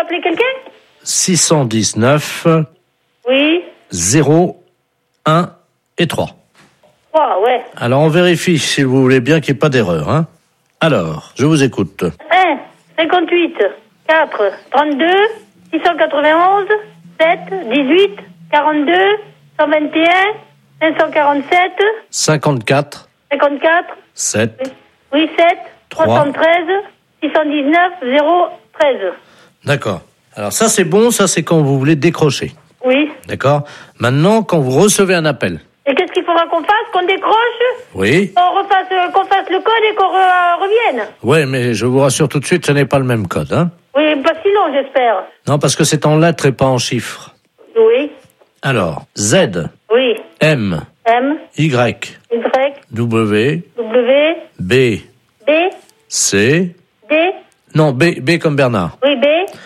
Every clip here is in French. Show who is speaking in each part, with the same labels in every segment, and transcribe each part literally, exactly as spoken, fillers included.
Speaker 1: appeler quelqu'un?
Speaker 2: six cent dix-neuf
Speaker 1: Oui.
Speaker 2: zéro un et trois.
Speaker 1: trois, ouais.
Speaker 2: Alors, on vérifie, si vous voulez bien, qu'il n'y ait pas d'erreur, hein. Alors, je vous écoute.
Speaker 1: un, cinquante-huit, quatre, trente-deux, six cent quatre-vingt-onze, sept, dix-huit, quarante-deux, cent vingt et un, cinq cent quarante-sept,
Speaker 2: cinquante-quatre,
Speaker 1: cinquante-quatre,
Speaker 2: sept,
Speaker 1: oui, sept,
Speaker 2: trois.
Speaker 1: trois cent treize, six cent dix-neuf, zéro, treize.
Speaker 2: D'accord. Alors, ça, c'est bon, ça, c'est quand vous voulez décrocher.
Speaker 1: Oui.
Speaker 2: D'accord. Maintenant, quand vous recevez un appel.
Speaker 1: Et qu'est-ce qu'il faudra qu'on fasse? Qu'on décroche?
Speaker 2: Oui.
Speaker 1: On refasse, euh, qu'on fasse le code et qu'on re- revienne?
Speaker 2: Ouais, mais je vous rassure tout de suite, ce n'est pas le même code, hein.
Speaker 1: Oui, pas si long, j'espère.
Speaker 2: Non, parce que c'est en lettres et pas en chiffres.
Speaker 1: Oui.
Speaker 2: Alors, Z,
Speaker 1: Oui.
Speaker 2: M,
Speaker 1: M,
Speaker 2: Y,
Speaker 1: Y,
Speaker 2: W,
Speaker 1: W,
Speaker 2: B,
Speaker 1: B,
Speaker 2: C,
Speaker 1: D,
Speaker 2: non, B, B comme Bernard,
Speaker 1: oui, B,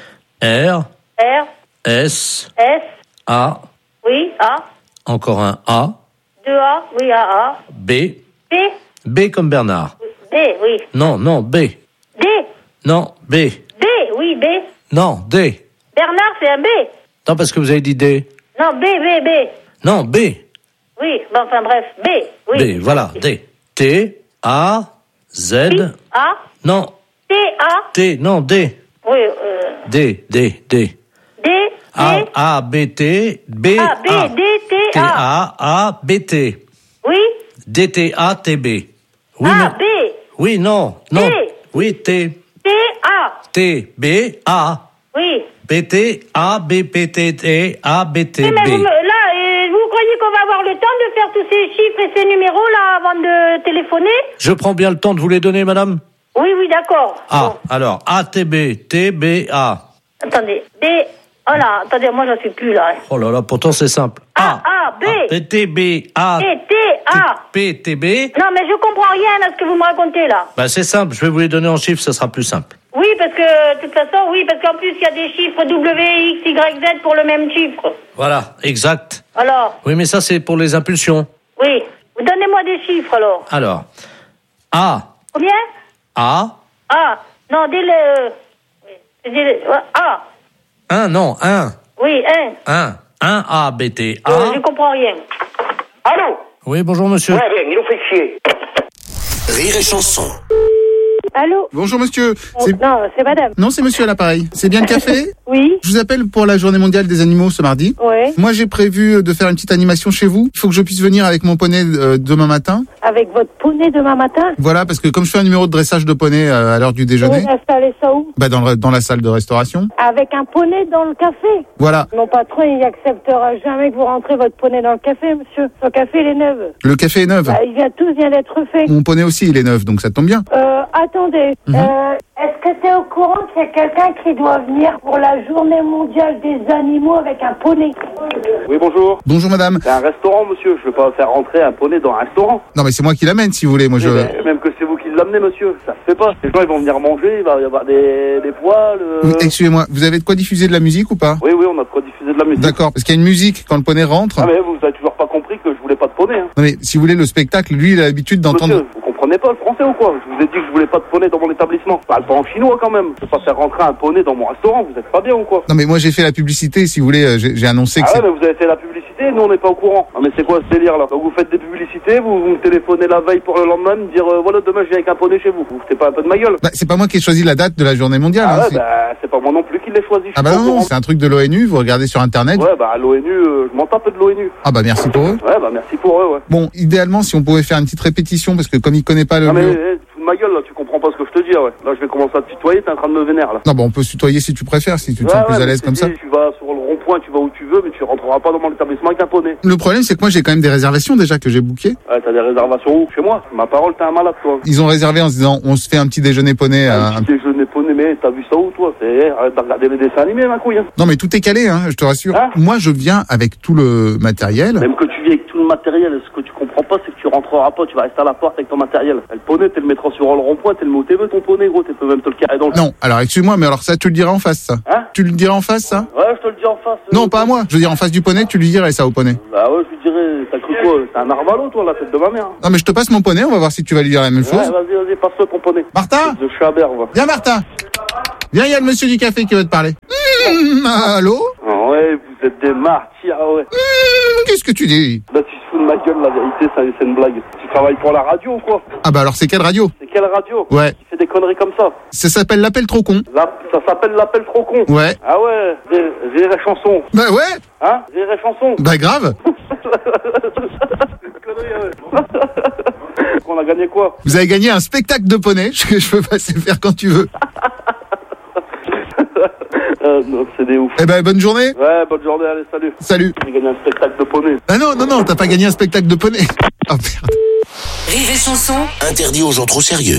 Speaker 2: R,
Speaker 1: R,
Speaker 2: S,
Speaker 1: S,
Speaker 2: A,
Speaker 1: oui, A,
Speaker 2: encore un A,
Speaker 1: deux A, oui, A, A,
Speaker 2: B,
Speaker 1: B,
Speaker 2: B comme Bernard.
Speaker 1: D, oui,
Speaker 2: Non, non, B.
Speaker 1: D,
Speaker 2: Non, B.
Speaker 1: B, oui, B.
Speaker 2: Non, D.
Speaker 1: Bernard, c'est un B.
Speaker 2: Non, parce que vous avez dit D.
Speaker 1: Non, B, B, B.
Speaker 2: Non, B.
Speaker 1: Oui, bon, enfin bref, B, oui.
Speaker 2: B, voilà, D. T, A, Z.
Speaker 1: Oui, A,
Speaker 2: Non,
Speaker 1: T, A,
Speaker 2: T, non, D.
Speaker 1: oui, euh,
Speaker 2: D, D, D.
Speaker 1: D,
Speaker 2: A,
Speaker 1: D,
Speaker 2: A, B, T, B,
Speaker 1: A, B,
Speaker 2: A.
Speaker 1: D, T,
Speaker 2: T,
Speaker 1: A.
Speaker 2: A, A, B, T.
Speaker 1: Oui,
Speaker 2: D, T, A, T, B. Oui,
Speaker 1: A,
Speaker 2: non.
Speaker 1: B,
Speaker 2: Oui, non, non.
Speaker 1: T.
Speaker 2: Oui, T.
Speaker 1: T, A,
Speaker 2: T, B, A.
Speaker 1: oui.
Speaker 2: B, T, A, B, P, T, T, A, B, T,
Speaker 1: Oui, mais vous,
Speaker 2: B.
Speaker 1: me- là, euh, vous croyez qu'on va avoir le temps de faire tous ces chiffres et ces numéros là avant de téléphoner?
Speaker 2: Je prends bien le temps de vous les donner, madame?
Speaker 1: Oui, oui, d'accord.
Speaker 2: Ah,
Speaker 1: Bon.
Speaker 2: alors, A, T, B, T, B, A.
Speaker 1: Attendez, B, oh là, attendez, moi j'en suis plus là.
Speaker 2: Oh là là, pourtant c'est simple.
Speaker 1: A, A, B.
Speaker 2: P, T, B, A.
Speaker 1: T, T, A.
Speaker 2: P, T, B.
Speaker 1: Non, mais je comprends rien à ce que vous me racontez là.
Speaker 2: Ben, c'est simple, je vais vous les donner en chiffres, ça sera plus simple.
Speaker 1: Oui, parce que, de toute façon, oui, parce qu'en plus, il y a des chiffres W, X, Y, Z pour le même chiffre.
Speaker 2: Voilà, exact.
Speaker 1: Alors,
Speaker 2: Oui, mais ça, c'est pour les impulsions.
Speaker 1: oui. Vous donnez-moi des chiffres alors.
Speaker 2: Alors, A,
Speaker 1: Combien?
Speaker 2: A,
Speaker 1: A. Non, dis-le. Oui. Dis-le. A.
Speaker 2: un, non, un,
Speaker 1: Oui, un.
Speaker 2: un, un A, B, T, A.
Speaker 1: Euh, je comprends rien.
Speaker 3: Allô?
Speaker 2: Oui, bonjour monsieur.
Speaker 3: Ouais, bien, il nous fait chier.
Speaker 4: Rire et chanson.
Speaker 1: Allô?
Speaker 5: Bonjour monsieur. C'est...
Speaker 1: Non, c'est madame.
Speaker 5: Non, c'est monsieur à l'appareil. C'est bien le café?
Speaker 1: Oui.
Speaker 5: Je vous appelle pour la journée mondiale des animaux ce mardi.
Speaker 1: Ouais.
Speaker 5: Moi, j'ai prévu de faire une petite animation chez vous. Il faut que je puisse venir avec mon poney euh, demain matin.
Speaker 1: Avec votre poney demain matin?
Speaker 5: Voilà, parce que comme je fais un numéro de dressage de poney euh, à l'heure du déjeuner,
Speaker 1: Vous installez ça où?
Speaker 5: bah dans, le- dans la salle de restauration.
Speaker 1: Avec un poney dans le café?
Speaker 5: Voilà.
Speaker 1: Mon patron, il acceptera jamais que vous rentrez votre poney dans le café, monsieur. Son café, il est neuf.
Speaker 5: Le café est neuf.
Speaker 1: Bah, il vient, tout vient d'être fait.
Speaker 5: Mon poney aussi, il est neuf, donc ça tombe bien.
Speaker 1: Euh, attendez.
Speaker 5: Mhm.
Speaker 1: Euh, est-ce que tu es au courant qu'il y a quelqu'un qui doit venir pour la journée mondiale des animaux avec un poney?
Speaker 6: Oui, bonjour.
Speaker 5: Bonjour madame.
Speaker 6: C'est un restaurant, monsieur. Je ne veux pas faire rentrer un poney dans un restaurant.
Speaker 5: Non, mais c'est moi qui l'amène si vous voulez. Moi, je...
Speaker 6: Eh ben, même que c'est vous qui l'amenez, monsieur. Ça se fait pas. Les gens, ils vont venir manger. Il va y avoir des, des poils. euh.
Speaker 5: Oui, excusez-moi, vous avez de quoi diffuser de la musique ou pas?
Speaker 6: Oui, oui, on a de quoi diffuser de la musique.
Speaker 5: D'accord, parce qu'il y a une musique quand le poney rentre.
Speaker 6: Ah, mais vous avez toujours pas compris que je voulais pas de poney, hein.
Speaker 5: Non mais si vous voulez, le spectacle, lui, il a l'habitude d'entendre...
Speaker 6: Monsieur, vous comprenez pas le français ou quoi? Je vous ai dit que je voulais pas de poney dans mon établissement. Parle pas en chinois quand même. Je peux pas faire rentrer un poney dans mon restaurant. Vous êtes pas bien ou quoi?
Speaker 5: Non mais moi j'ai fait la publicité, si vous voulez, euh, j'ai, j'ai annoncé que
Speaker 6: Ah ouais,
Speaker 5: c'est...
Speaker 6: mais vous avez fait la publicité, nous on n'est pas au courant. Ah mais c'est quoi ce délire là? Donc vous faites des publicités, vous, vous me téléphonez la veille pour le lendemain, me dire euh, voilà demain je viens avec un poney chez vous. Vous foutez pas un peu de ma gueule?
Speaker 5: Bah, c'est pas moi qui ai choisi la date de la journée mondiale.
Speaker 6: Ah
Speaker 5: hein,
Speaker 6: ouais,
Speaker 5: c'est...
Speaker 6: bah c'est pas moi non plus qui l'ai choisi. je
Speaker 5: Ah
Speaker 6: suis
Speaker 5: bah
Speaker 6: pas au
Speaker 5: non, non,
Speaker 6: courant.
Speaker 5: c'est un truc de l'ONU, vous regardez sur internet.
Speaker 6: Ouais bah l'ONU, euh, je m'en tape de l'ONU.
Speaker 5: Ah bah merci pour eux.
Speaker 6: Ouais bah merci pour eux, ouais.
Speaker 5: Bon, idéalement si on pouvait faire une petite répétition, parce que comme il connaît pas le
Speaker 6: Non mais
Speaker 5: lieu...
Speaker 6: eh, tu te fous de ma gueule là, tu comprends pas ce que je te dis, ouais. Là je vais commencer à te tutoyer, t'es en train de me vénérer là.
Speaker 5: Non bah on peut se tutoyer si tu préfères, si tu te
Speaker 6: Ouais,
Speaker 5: sens plus
Speaker 6: ouais,
Speaker 5: à
Speaker 6: mais
Speaker 5: l'aise
Speaker 6: je
Speaker 5: comme
Speaker 6: te
Speaker 5: ça.
Speaker 6: dis, Tu vas sur le rond-point, tu vas où tu veux, mais tu rentreras pas dans mon établissement avec un poney.
Speaker 5: Le problème c'est que moi j'ai quand même des réservations déjà que j'ai bookées.
Speaker 6: Ouais, t'as des réservations où? Chez moi. Ma parole, t'es un malade toi.
Speaker 5: Ils ont réservé en se disant on se fait un petit déjeuner poney à...
Speaker 6: Un petit déjeuner poney, mais t'as vu ça où toi? C'est arrête de regarder les dessins animés ma couille. Hein.
Speaker 5: Non mais tout est calé, hein, je te rassure.
Speaker 6: Hein
Speaker 5: Moi je viens avec tout le matériel.
Speaker 6: Même que tu viens avec tout le matériel, ce que tu comprends pas, c'est que tu rentreras pas, tu vas rester à la porte avec ton matériel. Et le poney, t'es le mettra sur le rond-point, t'es le mets au T V ton poney, gros, tu peux même te le carrer dans le...
Speaker 5: Non, alors excuse-moi, mais alors ça tu le diras en face ça.
Speaker 6: Hein?
Speaker 5: Tu le diras en face ça?
Speaker 6: Ouais, je te le dis en face.
Speaker 5: Non, pas à moi. Je veux dire en face du poney, tu lui dirais ça au poney.
Speaker 6: Bah ouais, je lui dirais, t'as cru quoi? T'es un narvalo, toi, la tête de ma mère.
Speaker 5: Non mais je te passe mon poney, on va voir si tu vas lui dire la même
Speaker 6: Ouais,
Speaker 5: chose.
Speaker 6: vas-y, vas-y, passe-toi ton poney.
Speaker 5: Martin,
Speaker 6: De Chabert, va.
Speaker 5: viens Martin. Viens, il y a le monsieur du café qui veut te parler. Mmh, allô?
Speaker 6: Ah ouais, vous êtes des martyrs, ah ouais.
Speaker 5: Mmh, qu'est-ce que tu dis?
Speaker 6: Là, tu te fous de ma gueule, la vérité, ça, c'est une blague. Tu travailles pour la radio ou quoi?
Speaker 5: Ah bah alors c'est quelle radio?
Speaker 6: C'est quelle radio?
Speaker 5: Ouais.
Speaker 6: Qui fait des conneries comme ça?
Speaker 5: Ça s'appelle l'appel trop con.
Speaker 6: La- Ça s'appelle l'appel trop con.
Speaker 5: Ouais.
Speaker 6: Ah ouais, Rire Rire et chanson.
Speaker 5: Bah ouais.
Speaker 6: Hein? Rire et chanson.
Speaker 5: Bah grave.
Speaker 6: Conneries, ouais. On a gagné quoi?
Speaker 5: Vous avez gagné un spectacle de poney que je peux passer faire quand tu veux.
Speaker 6: euh, non, c'est des ouf.
Speaker 5: Eh ben bonne journée.
Speaker 6: Ouais, bonne journée, allez, salut.
Speaker 5: Salut.
Speaker 6: J'ai gagné un spectacle de poney.
Speaker 5: Ah non, non, non, t'as pas gagné un spectacle de poney. Oh merde.
Speaker 4: Rire et chanson, interdit aux gens trop sérieux.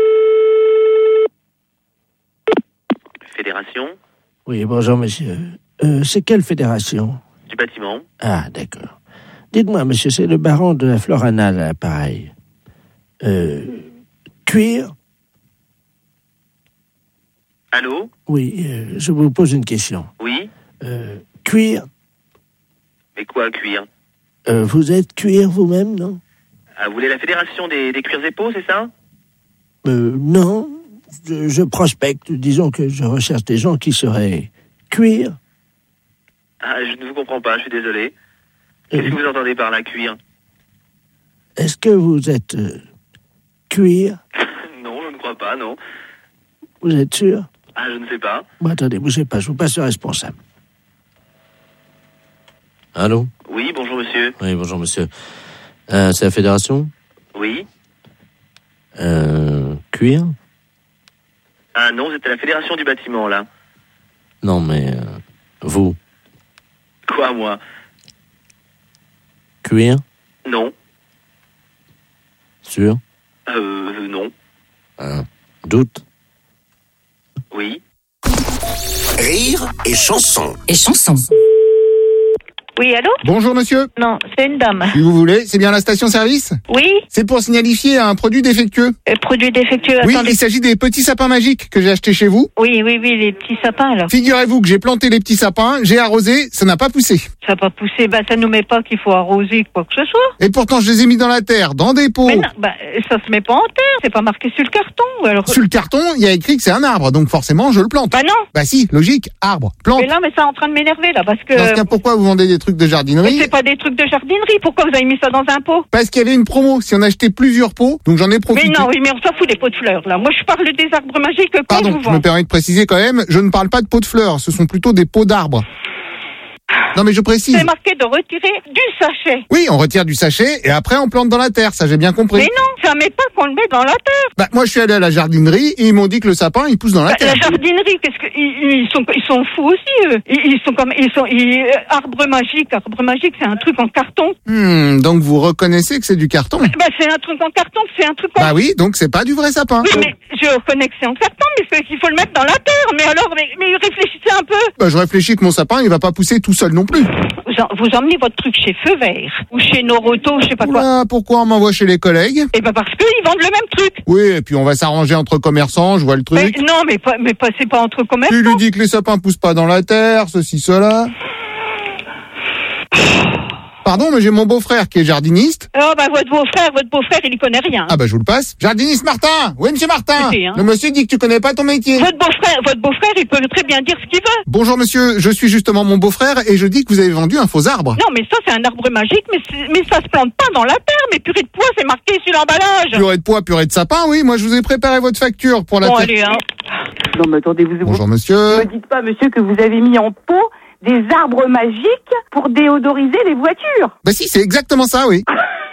Speaker 7: Fédération
Speaker 2: Oui, bonjour, monsieur. Euh, c'est quelle fédération?
Speaker 7: du bâtiment.
Speaker 2: Ah, d'accord. Dites-moi, monsieur, c'est le baron de la Florana, là, pareil. Euh, cuir?
Speaker 7: Allô?
Speaker 2: Oui, euh, je vous pose une question.
Speaker 7: Oui?
Speaker 2: Euh, cuir?
Speaker 7: Mais quoi, cuir?
Speaker 2: Euh, vous êtes cuir vous-même, non?
Speaker 7: Ah, vous voulez la fédération des, des cuirs épaux, c'est ça?
Speaker 2: Euh, non. Je, je prospecte. Disons que je recherche des gens qui seraient cuir.
Speaker 7: Ah, je ne vous comprends pas, je suis désolé. Qu'est-ce
Speaker 2: Euh,
Speaker 7: que vous entendez par là, cuir?
Speaker 2: Est-ce que vous êtes euh, cuir?
Speaker 7: Non, je ne crois pas, non.
Speaker 2: Vous êtes sûr?
Speaker 7: Ah, je ne sais pas.
Speaker 2: Bon, attendez, bougez pas, je vous passe le responsable. Allô?
Speaker 7: Oui, bonjour monsieur.
Speaker 2: Oui, bonjour, monsieur. Euh, c'est la fédération?
Speaker 7: Oui?
Speaker 2: Euh, cuir?
Speaker 7: Ah non, c'était la fédération du bâtiment, là.
Speaker 2: Non, mais euh, vous,
Speaker 7: Quoi, moi?
Speaker 2: cuir?
Speaker 7: Non.
Speaker 2: Sûr?
Speaker 7: Euh, non.
Speaker 2: Un doute?
Speaker 7: Oui?
Speaker 4: Rire et chanson.
Speaker 8: Et chanson.
Speaker 1: Oui, allô?
Speaker 5: Bonjour monsieur.
Speaker 1: Non, c'est une dame.
Speaker 5: Si vous voulez, c'est bien la station-service?
Speaker 1: Oui,
Speaker 5: C'est pour signalifier un produit défectueux.
Speaker 1: euh, produit défectueux,
Speaker 5: Oui,
Speaker 1: attendez.
Speaker 5: il s'agit des petits sapins magiques que j'ai achetés chez vous.
Speaker 1: Oui, oui, oui, les petits sapins, là.
Speaker 5: Figurez-vous que j'ai planté les petits sapins, j'ai arrosé, ça n'a pas poussé.
Speaker 1: Ça n'a pas poussé, bah ça nous met pas qu'il faut arroser quoi que ce soit.
Speaker 5: Et pourtant, je les ai mis dans la terre, dans des pots.
Speaker 1: Mais non, bah euh, ça se met pas en terre, c'est pas marqué sur le carton. ou Alors...
Speaker 5: Sur le carton, il y a écrit que c'est un arbre, donc forcément, je le plante.
Speaker 1: Bah non,
Speaker 5: Bah si, logique, arbre, plante.
Speaker 1: mais là, mais ça est en train de m'énerver, là, parce que...
Speaker 5: Dans ce cas, pourquoi vous vendez des trucs de
Speaker 1: Mais
Speaker 5: jardinerie?
Speaker 1: c'est pas des trucs de jardinerie, pourquoi vous avez mis ça dans un pot?
Speaker 5: Parce qu'il y avait une promo, si on achetait plusieurs pots, donc j'en ai profité.
Speaker 1: Mais non, oui, mais on s'en fout des pots de fleurs, là. Moi, je parle des arbres magiques qu'on
Speaker 5: Pardon,
Speaker 1: vous
Speaker 5: je me
Speaker 1: vend.
Speaker 5: permets de préciser quand même, je ne parle pas de pots de fleurs, ce sont plutôt des pots d'arbres. Non mais je précise.
Speaker 1: C'est marqué de retirer du sachet.
Speaker 5: Oui, on retire du sachet et après on plante dans la terre, ça j'ai bien compris.
Speaker 1: Mais non, ça met pas qu'on le met dans la terre.
Speaker 5: Bah moi je suis allé à la jardinerie et ils m'ont dit que le sapin il pousse dans la
Speaker 1: Bah,
Speaker 5: terre.
Speaker 1: la jardinerie, qu'est-ce que ils, ils sont ils sont fous aussi eux. Ils, ils sont comme ils sont ils, euh, arbre magique, arbre magique, c'est un truc en carton.
Speaker 5: Hmm, donc vous reconnaissez que c'est du carton.
Speaker 1: Bah c'est un truc en carton, c'est un truc en
Speaker 5: Bah oui, donc c'est pas du vrai sapin.
Speaker 1: Oui, mais je reconnais que c'est en carton, mais c'est qu'il faut le mettre dans la terre. Mais alors, mais, mais réfléchissez un peu.
Speaker 5: Bah je réfléchis que mon sapin il va pas pousser tout seul non plus.
Speaker 1: Vous, en- vous emmenez votre truc chez Feu Vert ou chez Noroto, je sais pas quoi.
Speaker 5: Oula, pourquoi on m'envoie chez les collègues?
Speaker 1: Et ben parce qu'ils vendent le même truc.
Speaker 5: Oui, et puis on va s'arranger entre commerçants, je vois le
Speaker 1: Mais
Speaker 5: truc.
Speaker 1: non, mais pas, mais pas, c'est pas entre
Speaker 5: Tu
Speaker 1: commerçants.
Speaker 5: lui dis que les sapins poussent pas dans la terre, ceci, cela. Pardon, mais j'ai mon beau-frère qui est jardiniste.
Speaker 1: Oh bah votre beau-frère, votre beau-frère, il y connaît rien.
Speaker 5: Ah bah je vous le passe. Jardiniste Martin. Oui, monsieur Martin.
Speaker 1: Écoutez, hein.
Speaker 5: Le monsieur dit que tu connais pas ton métier.
Speaker 1: Votre beau-frère, votre beau-frère, il peut très bien dire ce qu'il veut.
Speaker 5: Bonjour monsieur, je suis justement mon beau-frère et je dis que vous avez vendu un faux arbre.
Speaker 1: Non, mais ça, c'est un arbre magique, mais, c'est- mais ça se plante pas dans la terre. Mais purée de pois, c'est marqué sur l'emballage.
Speaker 5: Purée de pois, purée de sapin, oui. Moi, je vous ai préparé votre facture pour la
Speaker 1: Bon,
Speaker 5: terre.
Speaker 1: allez, hein.
Speaker 9: Non, mais attendez, vous
Speaker 5: Bonjour
Speaker 9: ne
Speaker 5: monsieur.
Speaker 9: me dites pas, monsieur, que vous avez mis en pot des arbres magiques pour déodoriser les voitures.
Speaker 5: Bah si, c'est exactement ça, oui.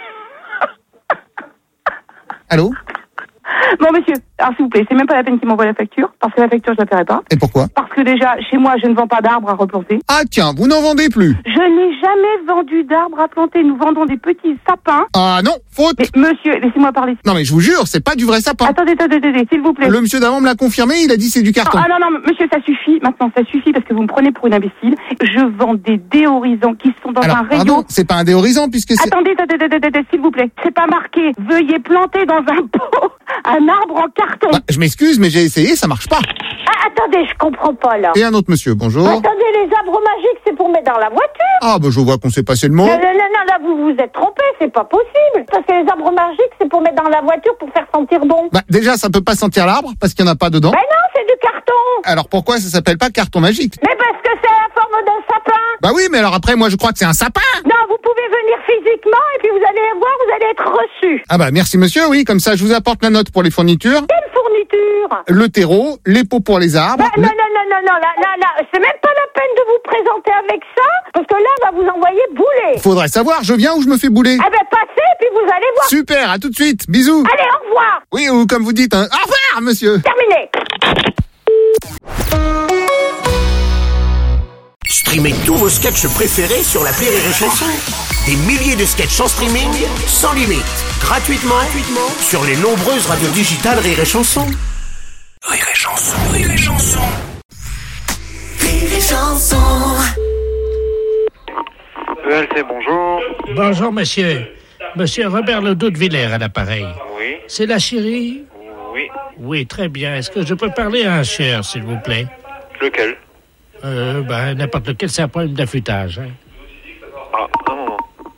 Speaker 5: Allô?
Speaker 9: Bon, monsieur, alors s'il vous plaît, c'est même pas la peine qu'il m'envoie la facture, parce que la facture, je la paierai pas.
Speaker 5: Et pourquoi?
Speaker 9: Parce que déjà, chez moi, je ne vends pas d'arbres à replanter.
Speaker 5: Ah tiens, vous n'en vendez plus.
Speaker 9: Je n'ai jamais vendu d'arbres à planter. Nous vendons des petits sapins.
Speaker 5: Ah non, faute.
Speaker 9: Mais monsieur, laissez-moi parler.
Speaker 5: Non mais je vous jure, c'est pas du vrai sapin.
Speaker 9: Attendez, attendez, attendez, s'il vous plaît.
Speaker 5: Le monsieur d'avant me l'a confirmé, il a dit c'est du carton.
Speaker 9: Ah non, non, monsieur, ça suffit. Maintenant, ça suffit parce que vous me prenez pour une imbécile. Je vends des déorisants qui sont dans
Speaker 5: Alors,
Speaker 9: un rayon.
Speaker 5: pardon, c'est pas un déhorisant puisque c'est...
Speaker 9: Attendez, attendez, attendez, attendez, s'il vous plaît. C'est pas marqué. Veuillez planter dans un pot un arbre en carton.
Speaker 5: Bah, je m'excuse, mais j'ai essayé, ça marche pas.
Speaker 10: Ah, attendez, je comprends pas là.
Speaker 5: Et un autre monsieur, bonjour.
Speaker 10: Attendez, les arbres magiques, c'est pour mettre dans la voiture.
Speaker 5: Ah bah je vois qu'on s'est passé le mot.
Speaker 10: Non, non, non, non, là, vous vous êtes trompé, c'est pas possible. Parce que les arbres magiques, c'est pour mettre dans la voiture pour faire sentir bon.
Speaker 5: Bah déjà, ça peut pas sentir l'arbre parce qu'il y en a pas dedans.
Speaker 10: Ben non, c'est du carton. carton.
Speaker 5: Alors pourquoi ça s'appelle pas carton magique?
Speaker 10: Mais parce que c'est la forme d'un sapin.
Speaker 5: Bah oui, mais alors après, moi je crois que c'est un sapin.
Speaker 10: Non, vous pouvez venir physiquement et puis vous allez voir, vous allez être reçu.
Speaker 5: Ah bah merci monsieur, oui, comme ça je vous apporte la note pour les fournitures.
Speaker 10: Quelle fourniture?
Speaker 5: Le terreau, les pots pour les arbres.
Speaker 10: Bah,
Speaker 5: le...
Speaker 10: Non, non, non, non, non, là, là, là, c'est même pas la peine de vous présenter avec ça, parce que là, on va vous envoyer bouler.
Speaker 5: Faudrait savoir, je viens ou je me fais bouler?
Speaker 10: Eh ben, passez, puis vous allez voir.
Speaker 5: Super, à tout de suite, bisous.
Speaker 10: Allez, au revoir.
Speaker 5: Oui, ou comme vous dites, hein, au revoir monsieur.
Speaker 10: Terminé.
Speaker 4: Streamez tous vos sketchs préférés sur l'appli Rire et Chanson. Des milliers de sketchs en streaming, sans limite, gratuitement, gratuitement sur les nombreuses radios digitales Rire et Chanson. Rire et Chanson, Rire et Chanson. Rire et Chanson.
Speaker 7: E L C, bonjour.
Speaker 2: Bonjour, monsieur. Monsieur Robert Ledoux de Villers à l'appareil.
Speaker 7: Oui.
Speaker 2: C'est la chérie?
Speaker 7: Oui.
Speaker 2: Oui, très bien. Est-ce que je peux parler à un cher, s'il vous plaît?
Speaker 7: Lequel?
Speaker 2: Euh, ben, n'importe lequel, c'est un problème d'affûtage. Hein.
Speaker 7: Ah, un moment.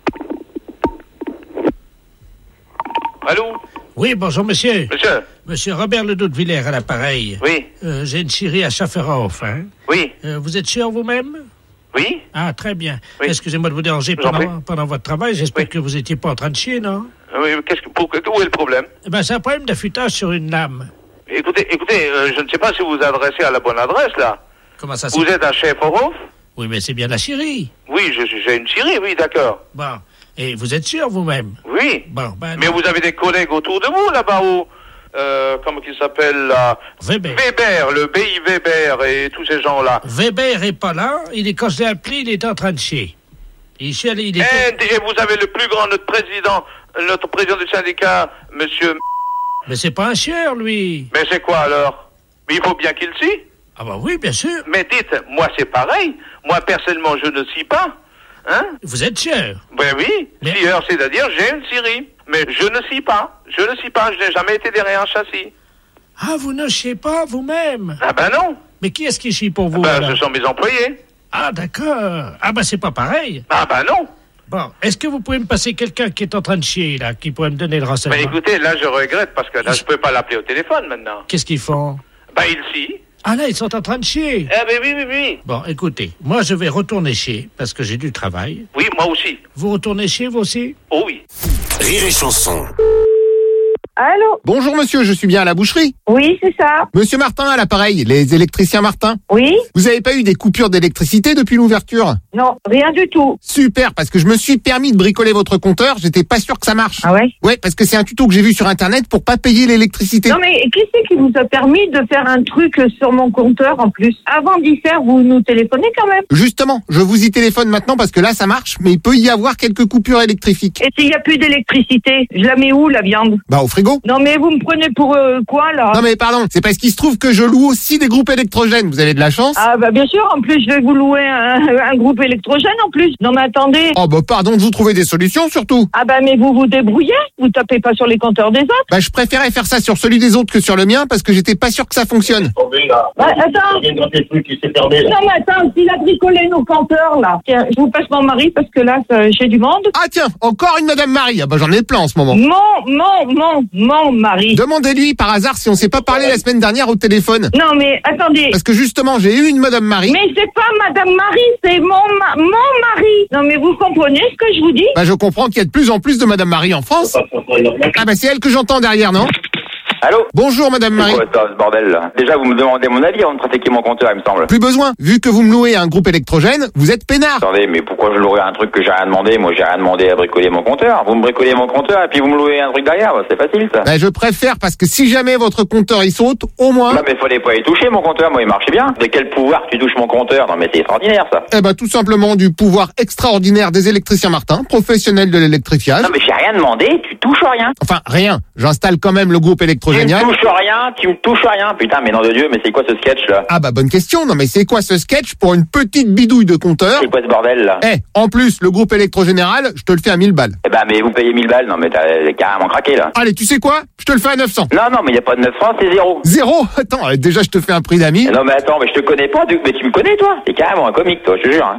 Speaker 7: Allô?
Speaker 2: Oui, bonjour, monsieur.
Speaker 7: Monsieur?
Speaker 2: Monsieur Robert Ledoux de Villers à l'appareil.
Speaker 7: Oui.
Speaker 2: Euh, j'ai une chérie à Schafferhof, hein.
Speaker 7: Oui.
Speaker 2: Euh, vous êtes sûr vous-même?
Speaker 7: Oui.
Speaker 2: Ah, très bien.
Speaker 7: Oui.
Speaker 2: Excusez-moi de vous déranger
Speaker 7: Je vous en
Speaker 2: pendant, pendant votre travail. J'espère
Speaker 7: Oui.
Speaker 2: que vous étiez pas en train de chier, non?
Speaker 7: Oui, qu'est-ce que, pour, où est le problème?
Speaker 2: Eh ben, c'est un problème d'affûtage sur une lame.
Speaker 7: Écoutez, écoutez, euh, je ne sais pas si vous vous adressez à la bonne adresse, là.
Speaker 2: Comment ça se
Speaker 7: Vous êtes à Schäferhof?
Speaker 2: Oui, mais c'est bien la chérie.
Speaker 7: Oui, je- j'ai une Syrie, oui, d'accord.
Speaker 2: Bon. Et vous êtes sûr vous-même?
Speaker 7: Oui.
Speaker 2: Bon, ben.
Speaker 7: Mais vous avez des collègues autour de vous, là-bas, où, euh, comment qu'il s'appelle, là?
Speaker 2: Weber.
Speaker 7: Weber, le B I Weber et tous ces gens-là.
Speaker 2: Weber est pas là. Il est, quand je l'ai appelé, il était en train de chier. Il chiait, il était...
Speaker 7: Et, et vous avez le plus grand, notre président, notre président du syndicat, monsieur...
Speaker 2: Mais c'est pas un chieur, lui.
Speaker 7: Mais c'est quoi, alors? Mais il faut bien qu'il scie.
Speaker 2: Ah bah oui, bien sûr.
Speaker 7: Mais dites, moi, c'est pareil. Moi, personnellement, je ne scie pas. Hein?
Speaker 2: Vous êtes chieur.
Speaker 7: Ben oui,
Speaker 2: Mais-
Speaker 7: scieur, c'est-à-dire j'ai une scierie. Mais je ne scie pas. Je ne scie pas. Je n'ai jamais été derrière un châssis.
Speaker 2: Ah, vous ne chiez pas vous-même.
Speaker 7: Ah ben non.
Speaker 2: Mais qui est-ce qui chie pour vous,
Speaker 7: Ben,
Speaker 2: alors?
Speaker 7: ce sont mes employés.
Speaker 2: Ah, d'accord. Ah, bah c'est pas pareil.
Speaker 7: Ah ben non.
Speaker 2: Bon, est-ce que vous pouvez me passer quelqu'un qui est en train de chier, là, qui pourrait me donner le
Speaker 7: Ben
Speaker 2: renseignement?
Speaker 7: écoutez, là, je regrette parce que là, je peux pas l'appeler au téléphone maintenant.
Speaker 2: Qu'est-ce qu'ils font?
Speaker 7: Ben il scie.
Speaker 2: Ah là, ils sont en train de chier.
Speaker 7: Ah ben oui, oui, oui.
Speaker 2: Bon, écoutez, moi je vais retourner chier, parce que j'ai du travail.
Speaker 7: Oui, moi aussi.
Speaker 2: Vous retournez chier, vous aussi?
Speaker 7: Oh oui.
Speaker 4: Rire et Chanson.
Speaker 10: Allô?
Speaker 5: Bonjour monsieur, je suis bien à la boucherie.
Speaker 10: Oui, c'est ça.
Speaker 5: Monsieur Martin à l'appareil, les électriciens Martin.
Speaker 10: Oui?
Speaker 5: Vous avez pas eu des coupures d'électricité depuis l'ouverture?
Speaker 10: Non, rien du tout.
Speaker 5: Super, parce que je me suis permis de bricoler votre compteur, j'étais pas sûr que ça marche.
Speaker 10: Ah ouais?
Speaker 5: Ouais, parce que c'est un tuto que j'ai vu sur internet pour pas payer l'électricité.
Speaker 10: Non mais qui c'est qui vous a permis de faire un truc sur mon compteur en plus? Avant d'y faire, vous nous téléphonez quand même.
Speaker 5: Justement, je vous y téléphone maintenant parce que là ça marche, mais il peut y avoir quelques coupures électriques.
Speaker 10: Et s'il n'y a plus d'électricité, je la mets où la viande?
Speaker 5: Bah au frigo.
Speaker 10: Non mais vous me prenez pour euh, quoi là?
Speaker 5: Non mais pardon, c'est parce qu'il se trouve que je loue aussi des groupes électrogènes, vous avez de la chance.
Speaker 10: Ah bah bien sûr, en plus je vais vous louer un, un groupe électrogène en plus. Non mais attendez.
Speaker 5: Oh bah pardon de vous trouver des solutions surtout.
Speaker 10: Ah bah mais vous vous débrouillez, vous tapez pas sur les compteurs des autres.
Speaker 5: Bah je préférais faire ça sur celui des autres que sur le mien parce que j'étais pas sûr que ça fonctionne.
Speaker 10: Bah attends. Non mais attends, s'il a bricolé nos compteurs là. Tiens, je vous passe mon mari parce que là ça- j'ai du monde.
Speaker 5: Ah tiens, encore une Madame Marie, ah bah j'en ai plein en ce moment.
Speaker 10: Mon, mon, mon, mon mari.
Speaker 5: Demandez-lui par hasard si on s'est pas parlé la semaine dernière au téléphone.
Speaker 10: Non mais attendez.
Speaker 5: Parce que justement j'ai eu une Madame Marie.
Speaker 10: Mais c'est pas Madame Marie, c'est mon, ma- mon mari. Non mais vous comprenez ce que je vous dis?
Speaker 5: Bah je comprends qu'il y a de plus en plus de Madame Marie en France. Ah bah c'est elle que j'entends derrière, non?
Speaker 8: Allô?
Speaker 5: Bonjour Madame Marie.
Speaker 8: C'est quoi ça, ce bordel là? Déjà, vous me demandez mon avis avant de trafiquer mon compteur, il me semble.
Speaker 5: Plus besoin, vu que vous me louez un groupe électrogène, vous êtes peinard.
Speaker 8: Attendez, mais pourquoi je louerais un truc que j'ai rien demandé? Moi, j'ai rien demandé à bricoler mon compteur. Vous me bricolez mon compteur et puis vous me louez un truc derrière, bah, c'est facile ça.
Speaker 5: Bah je préfère parce que si jamais votre compteur il saute, au moins...
Speaker 8: Non mais fallait pas y toucher mon compteur, moi il marchait bien. De quel pouvoir tu touches mon compteur? Non mais c'est extraordinaire ça.
Speaker 5: Eh bah tout simplement du pouvoir extraordinaire des électriciens Martin, professionnels de l'électrifiage.
Speaker 8: Non mais j'ai rien demandé, tu touches rien.
Speaker 5: Enfin rien, j'installe quand même le groupe
Speaker 8: Tu me
Speaker 5: électrogénial.
Speaker 8: touches rien, tu me touches rien. Putain, mais nom de Dieu, mais c'est quoi ce sketch là?
Speaker 5: Ah bah bonne question, non mais c'est quoi ce sketch pour une petite bidouille de compteur?
Speaker 8: C'est quoi ce bordel là?
Speaker 5: Eh, en plus, le groupe électrogénéral, je te le fais à mille balles.
Speaker 8: Eh ben mais vous payez mille balles, non mais t'as carrément craqué là.
Speaker 5: Allez, tu sais quoi? Je te le fais à neuf cents.
Speaker 8: Non non mais y a pas de neuf cents, c'est zéro.
Speaker 5: Zéro? Attends, euh, déjà je te fais un prix d'amis.
Speaker 8: Non mais attends, mais je te connais pas, du- mais tu me connais toi? T'es carrément un comique toi, je te jure. Hein.
Speaker 5: Oh,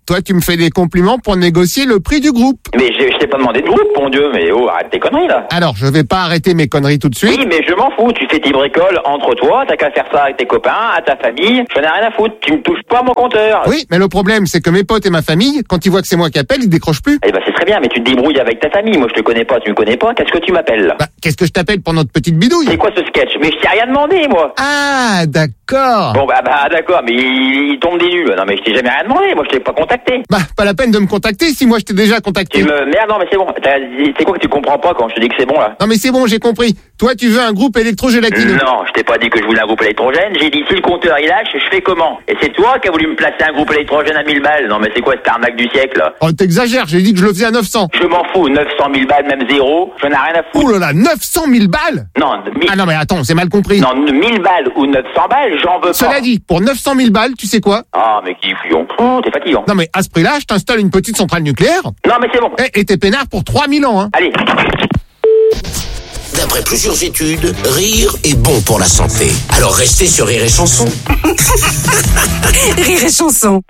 Speaker 5: toi tu me fais des compliments pour négocier le prix du groupe.
Speaker 8: Mais je, je t'ai pas demandé de groupe, mon Dieu, mais oh, arrête tes conneries, là.
Speaker 5: Alors, je vais pas arrêter mes conneries tout de suite.
Speaker 8: Oui, mais je m'en fous, tu fais tes bricoles entre toi, t'as qu'à faire ça avec tes copains, à ta famille, je n'ai rien à foutre, tu me touches pas à mon compteur.
Speaker 5: Oui, mais le problème, c'est que mes potes et ma famille, quand ils voient que c'est moi qui appelle, ils décrochent plus.
Speaker 8: Eh ben, c'est très bien, mais tu te débrouilles avec ta famille, moi je te connais pas, tu me connais pas, qu'est-ce que tu m'appelles, là?
Speaker 5: Bah, qu'est-ce que je t'appelle pour notre petite bidouille?
Speaker 8: C'est quoi ce sketch? Mais je t'ai rien demandé, moi.
Speaker 5: Ah, d'accord.
Speaker 8: Bon, bah, bah d'accord, mais il, il tombe des nues, là. Non, mais je t'ai jamais rien demandé, moi je t'ai pas contacté.
Speaker 5: Bah, pas la peine de me contacter si moi je t'ai déjà contacté.
Speaker 8: Tu me... Merde, non, mais c'est bon. T'as- C'est quoi que tu comprends pas quand je te dis que c'est bon, là?
Speaker 5: Non mais c'est bon, j'ai compris. Toi, tu veux un groupe électrogélatineux.
Speaker 8: Non, je t'ai pas dit que je voulais un groupe électrogène, j'ai dit si le compteur il lâche, je fais comment? Et c'est toi qui as voulu me placer un groupe électrogène à mille balles. Non, mais c'est quoi cette arnaque du siècle, là?
Speaker 5: Oh, t'exagères, j'ai dit que je le faisais à neuf cents.
Speaker 8: Je m'en fous, neuf cent mille balles, même zéro, je n'ai rien à foutre.
Speaker 5: Ouh là là, neuf cent mille balles?
Speaker 8: Non, mille...
Speaker 5: Ah non mais attends, c'est mal compris.
Speaker 8: Non, mille balles ou neuf cents balles, j'en veux pas.
Speaker 5: Cela dit, pour neuf cent mille balles, tu sais quoi?
Speaker 8: Ah, mais qui fouillon. Oh, t'es fatigant.
Speaker 5: Non mais à ce prix-là, je t'installe une petite centrale nucléaire.
Speaker 8: Non, mais c'est bon.
Speaker 5: Et, et t'es peinard pour trois mille ans, hein.
Speaker 8: Allez.
Speaker 4: D'après plusieurs études, rire est bon pour la santé. Alors restez sur Rire et Chanson.
Speaker 11: Rire et Chanson.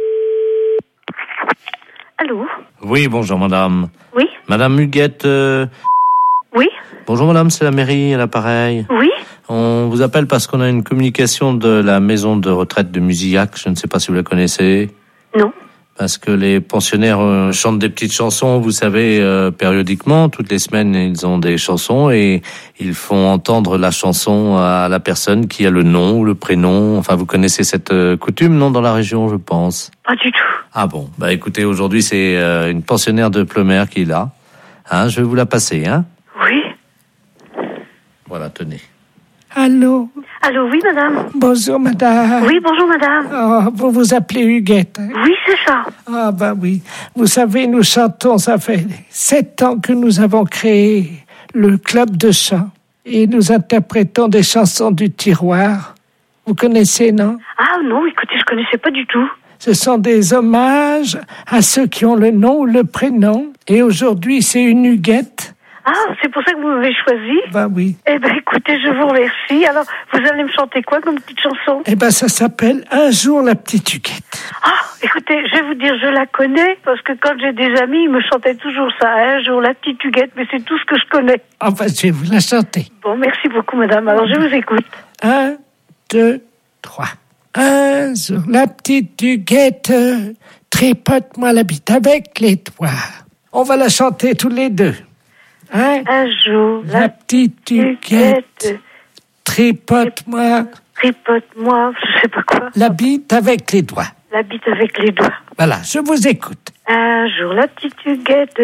Speaker 1: Allô?
Speaker 2: Oui, bonjour madame.
Speaker 1: Oui?
Speaker 2: Madame Huguette. euh,
Speaker 1: Oui?
Speaker 2: Bonjour madame, c'est la mairie à l'appareil.
Speaker 1: Oui?
Speaker 2: On vous appelle parce qu'on a une communication de la maison de retraite de Musillac. Je ne sais pas si vous la connaissez.
Speaker 1: Non.
Speaker 2: Parce que les pensionnaires euh, chantent des petites chansons, vous savez, euh, périodiquement. Toutes les semaines, ils ont des chansons et ils font entendre la chanson à la personne qui a le nom ou le prénom. Enfin, vous connaissez cette euh, coutume, non, dans la région, je pense?
Speaker 1: Pas du tout.
Speaker 2: Ah bon, bah écoutez, aujourd'hui, c'est euh, une pensionnaire de Plemer qui est là. Hein, je vais vous la passer, hein?
Speaker 1: Oui?
Speaker 2: Voilà, tenez.
Speaker 12: Allô?
Speaker 1: Allô, oui, madame?
Speaker 12: Bonjour, madame.
Speaker 1: Oui, bonjour, madame.
Speaker 12: Oh, vous vous appelez Huguette, hein?
Speaker 1: Oui, c'est ça.
Speaker 12: Ah, ben oui. Vous savez, nous chantons, ça fait sept ans que nous avons créé le club de chant. Et nous interprétons des chansons du tiroir. Vous connaissez, non?
Speaker 1: Ah non, écoutez, je connaissais pas du tout.
Speaker 12: Ce sont des hommages à ceux qui ont le nom ou le prénom. Et aujourd'hui, c'est une Huguette.
Speaker 1: Ah, c'est pour ça que vous m'avez choisi?
Speaker 12: Ben oui.
Speaker 1: Eh ben, écoutez, je vous remercie. Alors, vous allez me chanter quoi comme petite chanson?
Speaker 12: Eh ben, ça s'appelle Un jour la petite Huguette.
Speaker 1: Ah, écoutez, je vais vous dire, je la connais, parce que quand j'ai des amis, ils me chantaient toujours ça. Un jour la petite Huguette, mais c'est tout ce que je connais.
Speaker 12: Enfin, je vais vous la chanter.
Speaker 1: Bon, merci beaucoup, madame. Alors, je vous écoute.
Speaker 12: Un, deux, trois. Un jour la petite Huguette, tripote-moi la bite avec les doigts. On va la chanter tous les deux. Hein?
Speaker 1: Un jour,
Speaker 12: la, la petite Huguette, tripote-moi,
Speaker 1: tripote-moi, je sais pas quoi.
Speaker 12: La bite avec les doigts.
Speaker 1: La bite avec les doigts.
Speaker 12: Voilà, je vous écoute.
Speaker 1: Un jour, la petite Huguette,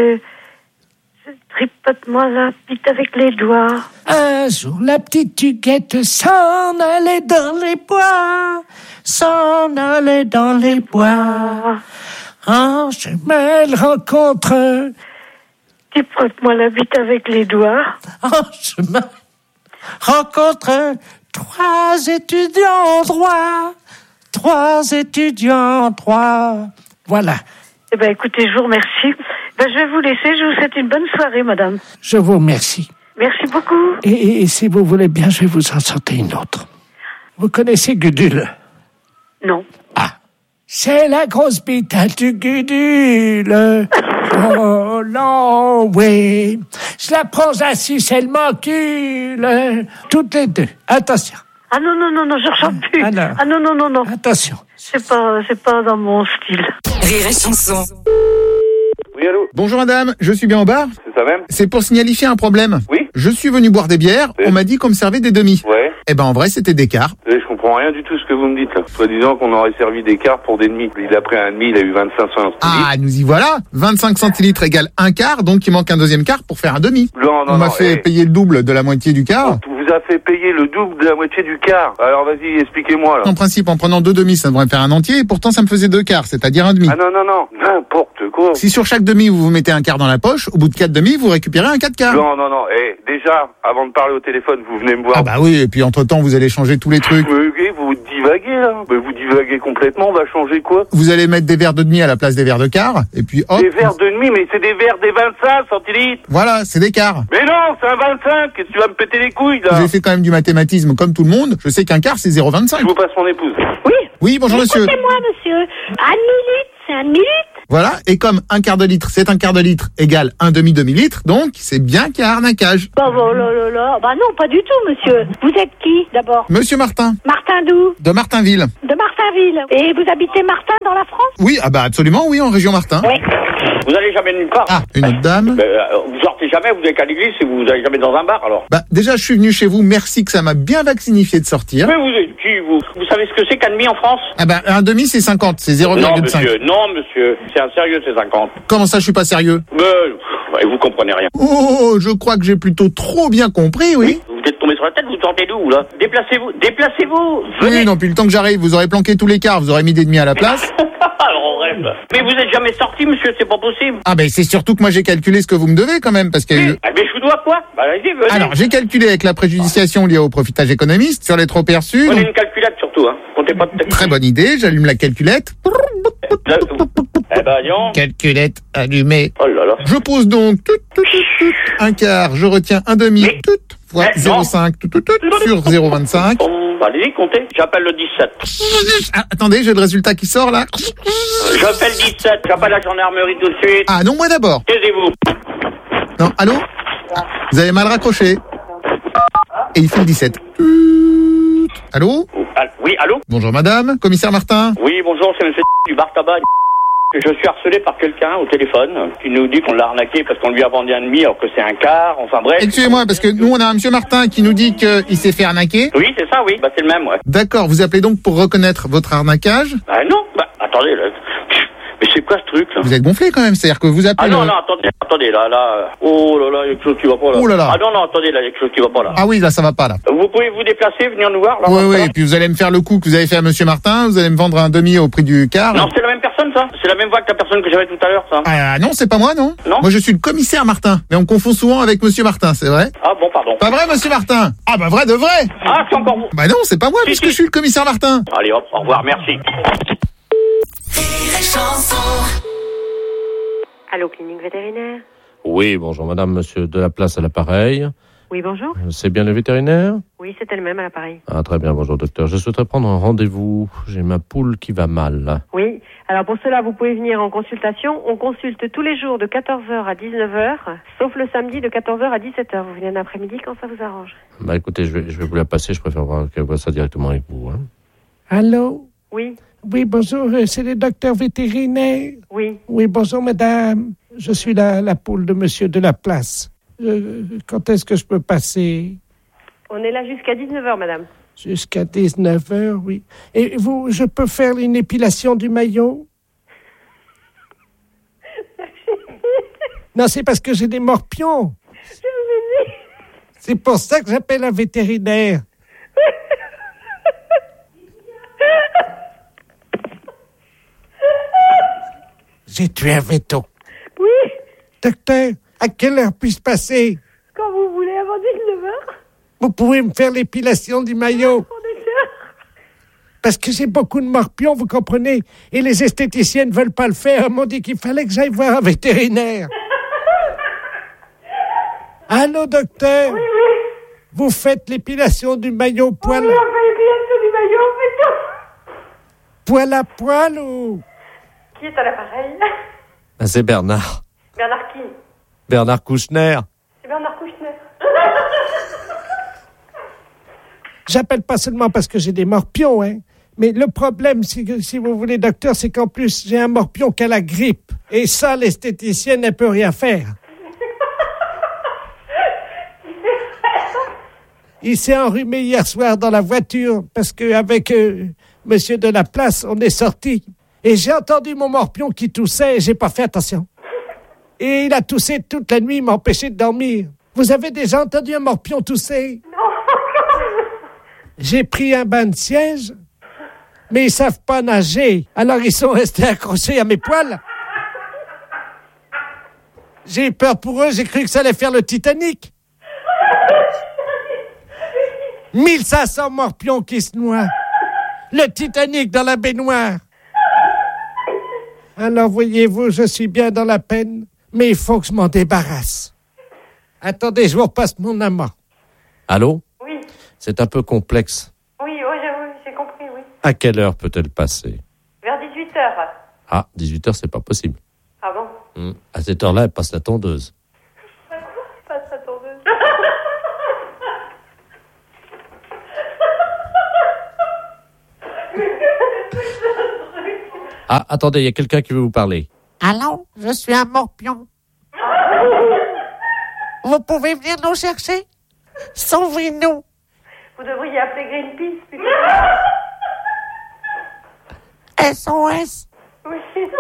Speaker 1: tripote-moi la bite avec les doigts.
Speaker 12: Un jour, la petite Huguette s'en allait dans les bois, s'en allait dans les bois. En chemin, elle rencontre...
Speaker 1: Tripote-moi la bite avec les doigts.
Speaker 12: En chemin, rencontre trois étudiants en droit. Trois étudiants en droit. Voilà.
Speaker 1: Eh ben, écoutez, je vous remercie. Ben, je vais vous laisser. Je vous souhaite une bonne soirée, madame.
Speaker 12: Je vous remercie.
Speaker 1: Merci beaucoup.
Speaker 12: Et, et, et si vous voulez bien, je vais vous en chanter une autre. Vous connaissez Gudule?
Speaker 1: Non.
Speaker 12: Ah. C'est la grosse bite du Gudule. Oh non, oui. Je la prends assise, elle m'encule. Toutes les deux. Attention.
Speaker 1: Ah non, non, non, non, je ne chante plus.
Speaker 12: Ah non.
Speaker 1: Ah non, non, non, non.
Speaker 12: Attention.
Speaker 1: C'est pas, c'est pas dans mon style.
Speaker 11: Rire et Chanson.
Speaker 6: Oui, allô?
Speaker 5: Bonjour madame, je suis bien au bar?
Speaker 6: C'est ça même?
Speaker 5: C'est pour signifier un problème.
Speaker 6: Oui?
Speaker 5: Je suis venu boire des bières,
Speaker 6: Oui.
Speaker 5: on m'a dit qu'on me servait des demi.
Speaker 6: Ouais.
Speaker 5: Eh ben en vrai c'était des quarts.
Speaker 6: Eh, je comprends rien du tout ce que vous me dites là. Soi-disant qu'on aurait servi des quarts pour des demi. Il a pris un demi, il a eu vingt-cinq centilitres.
Speaker 5: Ah, nous y voilà. vingt-cinq centilitres égale un quart, donc il manque un deuxième quart pour faire un demi.
Speaker 6: Non, non,
Speaker 5: on m'a
Speaker 6: non,
Speaker 5: fait
Speaker 6: eh.
Speaker 5: payer le double de la moitié du quart.
Speaker 6: On vous a fait payer le double de la moitié du quart. Alors vas-y, expliquez-moi là.
Speaker 5: En principe, en prenant deux demi, ça devrait faire un entier, et pourtant ça me faisait deux quarts, c'est-à-dire un demi.
Speaker 6: Ah non, non, non, n'importe quoi.
Speaker 5: Si sur chaque demi, vous vous mettez un quart dans la poche, au bout de quatre demi, vous récupérez un quatre quarts.
Speaker 6: Non, non, non. Eh, déjà, avant de parler au téléphone, vous venez me voir.
Speaker 5: Ah bah oui, et puis entre-temps, vous allez changer tous les trucs.
Speaker 6: Euh, eh, vous divaguez là. Mais vous divaguez complètement, on va changer quoi?
Speaker 5: Vous allez mettre des verres de demi à la place des verres de quart, et puis hop.
Speaker 6: Des verres de demi, mais c'est des verres des vingt-cinq centilitres.
Speaker 5: Voilà, c'est des quarts.
Speaker 6: Mais non, c'est un vingt-cinq. Qu'est-ce que tu vas me péter les couilles là?
Speaker 5: J'ai fait quand même du mathématisme comme tout le monde. Je sais qu'un quart, c'est zéro virgule vingt-cinq.
Speaker 6: Je vous passe mon épouse.
Speaker 1: Oui.
Speaker 5: Oui, bonjour monsieur.
Speaker 1: Écoutez-moi, monsieur. Un minute, c'est un minute.
Speaker 5: Voilà, et comme un quart de litre, c'est un quart de litre égale un demi-demi-litre, donc c'est bien qu'il y a arnaquage.
Speaker 1: Bah, bah, là, là, là. Bah non, pas du tout, monsieur. Vous êtes qui, d'abord?
Speaker 5: Monsieur Martin.
Speaker 1: Martin d'où?
Speaker 5: De Martinville.
Speaker 1: De Martinville. Et vous habitez Martin dans la France?
Speaker 5: Oui, ah bah absolument, oui, en région Martin.
Speaker 1: Oui.
Speaker 3: Vous allez jamais nulle part.
Speaker 5: Ah, une autre dame.
Speaker 3: Ben, euh, vous sortez jamais, vous n'allez qu'à l'église et vous allez jamais dans un bar alors.
Speaker 5: Bah déjà, je suis venu chez vous, merci que ça m'a bien vacciné de sortir.
Speaker 3: Mais vous êtes qui, vous? Vous savez ce que c'est qu'un demi en France?
Speaker 5: Ah bah un demi c'est cinquante, c'est zéro virgule cinq.
Speaker 3: Non monsieur, non monsieur, c'est un sérieux, c'est cinquante.
Speaker 5: Comment ça, je suis pas sérieux?
Speaker 3: Mais, pff, vous comprenez rien.
Speaker 5: Oh, je crois que j'ai plutôt trop bien compris, oui.
Speaker 3: Vous êtes tombé sur la tête, vous tentez d'où là? Déplacez-vous, déplacez-vous. Venez.
Speaker 5: Oui, non, puis le temps que j'arrive, vous aurez planqué tous les quarts, vous aurez mis des demi à la place.
Speaker 3: Alors on rêve. Mais vous êtes jamais sorti monsieur, c'est pas possible.
Speaker 5: Ah ben c'est surtout que moi j'ai calculé ce que vous me devez quand même, parce que...
Speaker 3: Oui. Ah, mais je vous dois quoi? Bah allez-y, venez.
Speaker 5: Alors j'ai calculé avec la préjudiciation liée au profitage économiste sur les trop perçus.
Speaker 3: Prenez
Speaker 5: Donc...
Speaker 3: une calculette surtout, hein. Comptez pas de tête.
Speaker 5: Très bonne idée, j'allume la calculette.
Speaker 3: Là, eh ben, non.
Speaker 5: Calculette allumée.
Speaker 3: Oh là là.
Speaker 5: Je pose donc tout, tout, tout, tout, un quart, je retiens un demi,
Speaker 3: Mais...
Speaker 5: tout, fois
Speaker 3: Mais
Speaker 5: zéro virgule cinq, tout, tout, tout, sur zéro virgule vingt-cinq.
Speaker 3: Oh, bah, allez-y, comptez. J'appelle le dix-sept.
Speaker 5: Ah, attendez, j'ai le résultat qui sort là.
Speaker 3: J'appelle dix-sept, j'appelle la gendarmerie tout de suite.
Speaker 5: Ah non, moi d'abord.
Speaker 3: Taisez-vous.
Speaker 5: Non, allô? Vous avez mal raccroché. Et il fait le dix-sept. Allô?
Speaker 3: Ah, oui, allô?
Speaker 5: Bonjour madame, commissaire Martin.
Speaker 3: Oui, bonjour, c'est monsieur du bar tabac. Je suis harcelé par quelqu'un au téléphone qui nous dit qu'on l'a arnaqué parce qu'on lui a vendu un demi alors que c'est un quart, enfin bref.
Speaker 5: Excusez-moi, parce que nous on a un monsieur Martin qui nous dit qu'il s'est fait arnaquer.
Speaker 3: Oui, c'est ça, oui, bah c'est le même, ouais.
Speaker 5: D'accord, vous appelez donc pour reconnaître votre arnaquage?
Speaker 3: Ah non, bah attendez, là. Mais c'est quoi ce truc là?
Speaker 5: Vous êtes gonflé quand même, c'est-à-dire que vous appelez...
Speaker 3: Ah non,
Speaker 5: le...
Speaker 3: non, attendez, attendez, là, là, oh là là, il y a quelque chose qui va pas là.
Speaker 5: Oh là là.
Speaker 3: Ah non, non, attendez, là, il y a quelque chose qui va pas là.
Speaker 5: Ah oui, là ça va pas là.
Speaker 3: Vous pouvez vous déplacer, venir nous voir là?
Speaker 5: Oui, oui, et puis vous allez me faire le coup que vous avez fait à monsieur Martin, vous allez me vendre un demi au prix du quart.
Speaker 3: Non, c'est la même personne ça? C'est la même voix que la personne que j'avais tout à l'heure ça?
Speaker 5: Ah non, c'est pas moi, non?
Speaker 3: Non.
Speaker 5: Moi je suis le commissaire Martin, mais on confond souvent avec monsieur Martin, c'est vrai?
Speaker 3: Ah bon, pardon.
Speaker 5: Pas vrai monsieur Martin? Ah bah vrai de vrai.
Speaker 3: Ah, c'est encore vous?
Speaker 5: Bah non, c'est pas moi,
Speaker 3: Si,
Speaker 5: puisque
Speaker 3: si.
Speaker 5: je suis le commissaire Martin.
Speaker 3: Allez hop, au revoir, merci.
Speaker 13: Allô, clinique vétérinaire?
Speaker 2: Oui, bonjour madame, monsieur de la place à l'appareil.
Speaker 13: Oui, bonjour.
Speaker 2: C'est bien le vétérinaire?
Speaker 13: Oui, c'est elle-même à l'appareil.
Speaker 2: Ah très bien, bonjour docteur. Je souhaiterais prendre un rendez-vous. J'ai ma poule qui va mal.
Speaker 13: Oui, alors pour cela, vous pouvez venir en consultation. On consulte tous les jours de quatorze heures à dix-neuf heures, sauf le samedi de quatorze heures à dix-sept heures. Vous venez en après-midi quand ça vous arrange.
Speaker 2: Bah écoutez, je vais, je vais vous la passer, je préfère voir qu'elle voit ça directement avec vous. Hein.
Speaker 12: Allô?
Speaker 13: Oui,
Speaker 12: Oui, bonjour, euh, c'est le docteur vétérinaire.
Speaker 13: oui.
Speaker 12: Oui, bonjour madame. Je suis la, la poule de monsieur de la place. Euh, quand est-ce que je peux passer?
Speaker 13: On est là jusqu'à dix-neuf heures, madame.
Speaker 12: Jusqu'à dix-neuf heures, oui. Et vous, je peux faire une épilation du maillot? Non, c'est parce que j'ai des morpions. C'est pour ça que j'appelle un vétérinaire. J'ai tué un véto.
Speaker 13: Oui,
Speaker 12: Docteur, à quelle heure puis-je passer?
Speaker 13: quand vous voulez, avant dix-neuf heures.
Speaker 12: Vous pouvez me faire l'épilation du maillot? Parce que j'ai beaucoup de morpions, vous comprenez? Et les esthéticiennes ne veulent pas le faire. Elles m'ont dit qu'il fallait que j'aille voir un vétérinaire. Allô, docteur?
Speaker 13: Oui, oui.
Speaker 12: Vous faites l'épilation du maillot poil...
Speaker 13: Oui, on fait l'épilation du maillot, on fait tout.
Speaker 12: poil à poil ou...
Speaker 13: Qui est à l'appareil?
Speaker 2: Ah, c'est Bernard.
Speaker 13: Bernard qui?
Speaker 2: Bernard Kouchner.
Speaker 13: C'est Bernard Kouchner.
Speaker 12: J'appelle pas seulement parce que j'ai des morpions, hein. Mais le problème, c'est que, si vous voulez, docteur, c'est qu'en plus, j'ai un morpion qui a la grippe. Et ça, l'esthéticienne ne peut rien faire. Il s'est enrhumé hier soir dans la voiture parce qu'avec euh, monsieur de la place, on est sortis. Et j'ai entendu mon morpion qui toussait et j'ai pas fait attention. Et il a toussé toute la nuit, il m'a empêché de dormir. Vous avez déjà entendu un morpion tousser? J'ai pris un bain de siège, mais ils savent pas nager. Alors ils sont restés accrochés à mes poils. J'ai eu peur pour eux, j'ai cru que ça allait faire le Titanic. mille cinq cents morpions qui se noient. Le Titanic dans la baignoire. Alors voyez-vous, je suis bien dans la peine, mais il faut que je m'en débarrasse. Attendez, je vous repasse mon amant.
Speaker 2: Allô?
Speaker 13: Oui,
Speaker 2: C'est un peu complexe.
Speaker 13: oui, oui, j'ai, oui, j'ai compris, oui.
Speaker 2: À quelle heure peut-elle passer?
Speaker 13: Vers dix-huit heures.
Speaker 2: Ah, dix-huit heures, c'est pas possible.
Speaker 13: Ah bon?
Speaker 2: Hum. À cette heure-là, elle passe la tondeuse.
Speaker 13: Passe la tondeuse.
Speaker 2: Ah, attendez, il y a quelqu'un qui veut vous parler.
Speaker 14: Allô, je suis un morpion. Vous pouvez venir nous chercher? Sauvez-nous.
Speaker 13: Vous devriez appeler Greenpeace plutôt.
Speaker 14: S O S.
Speaker 13: Oui.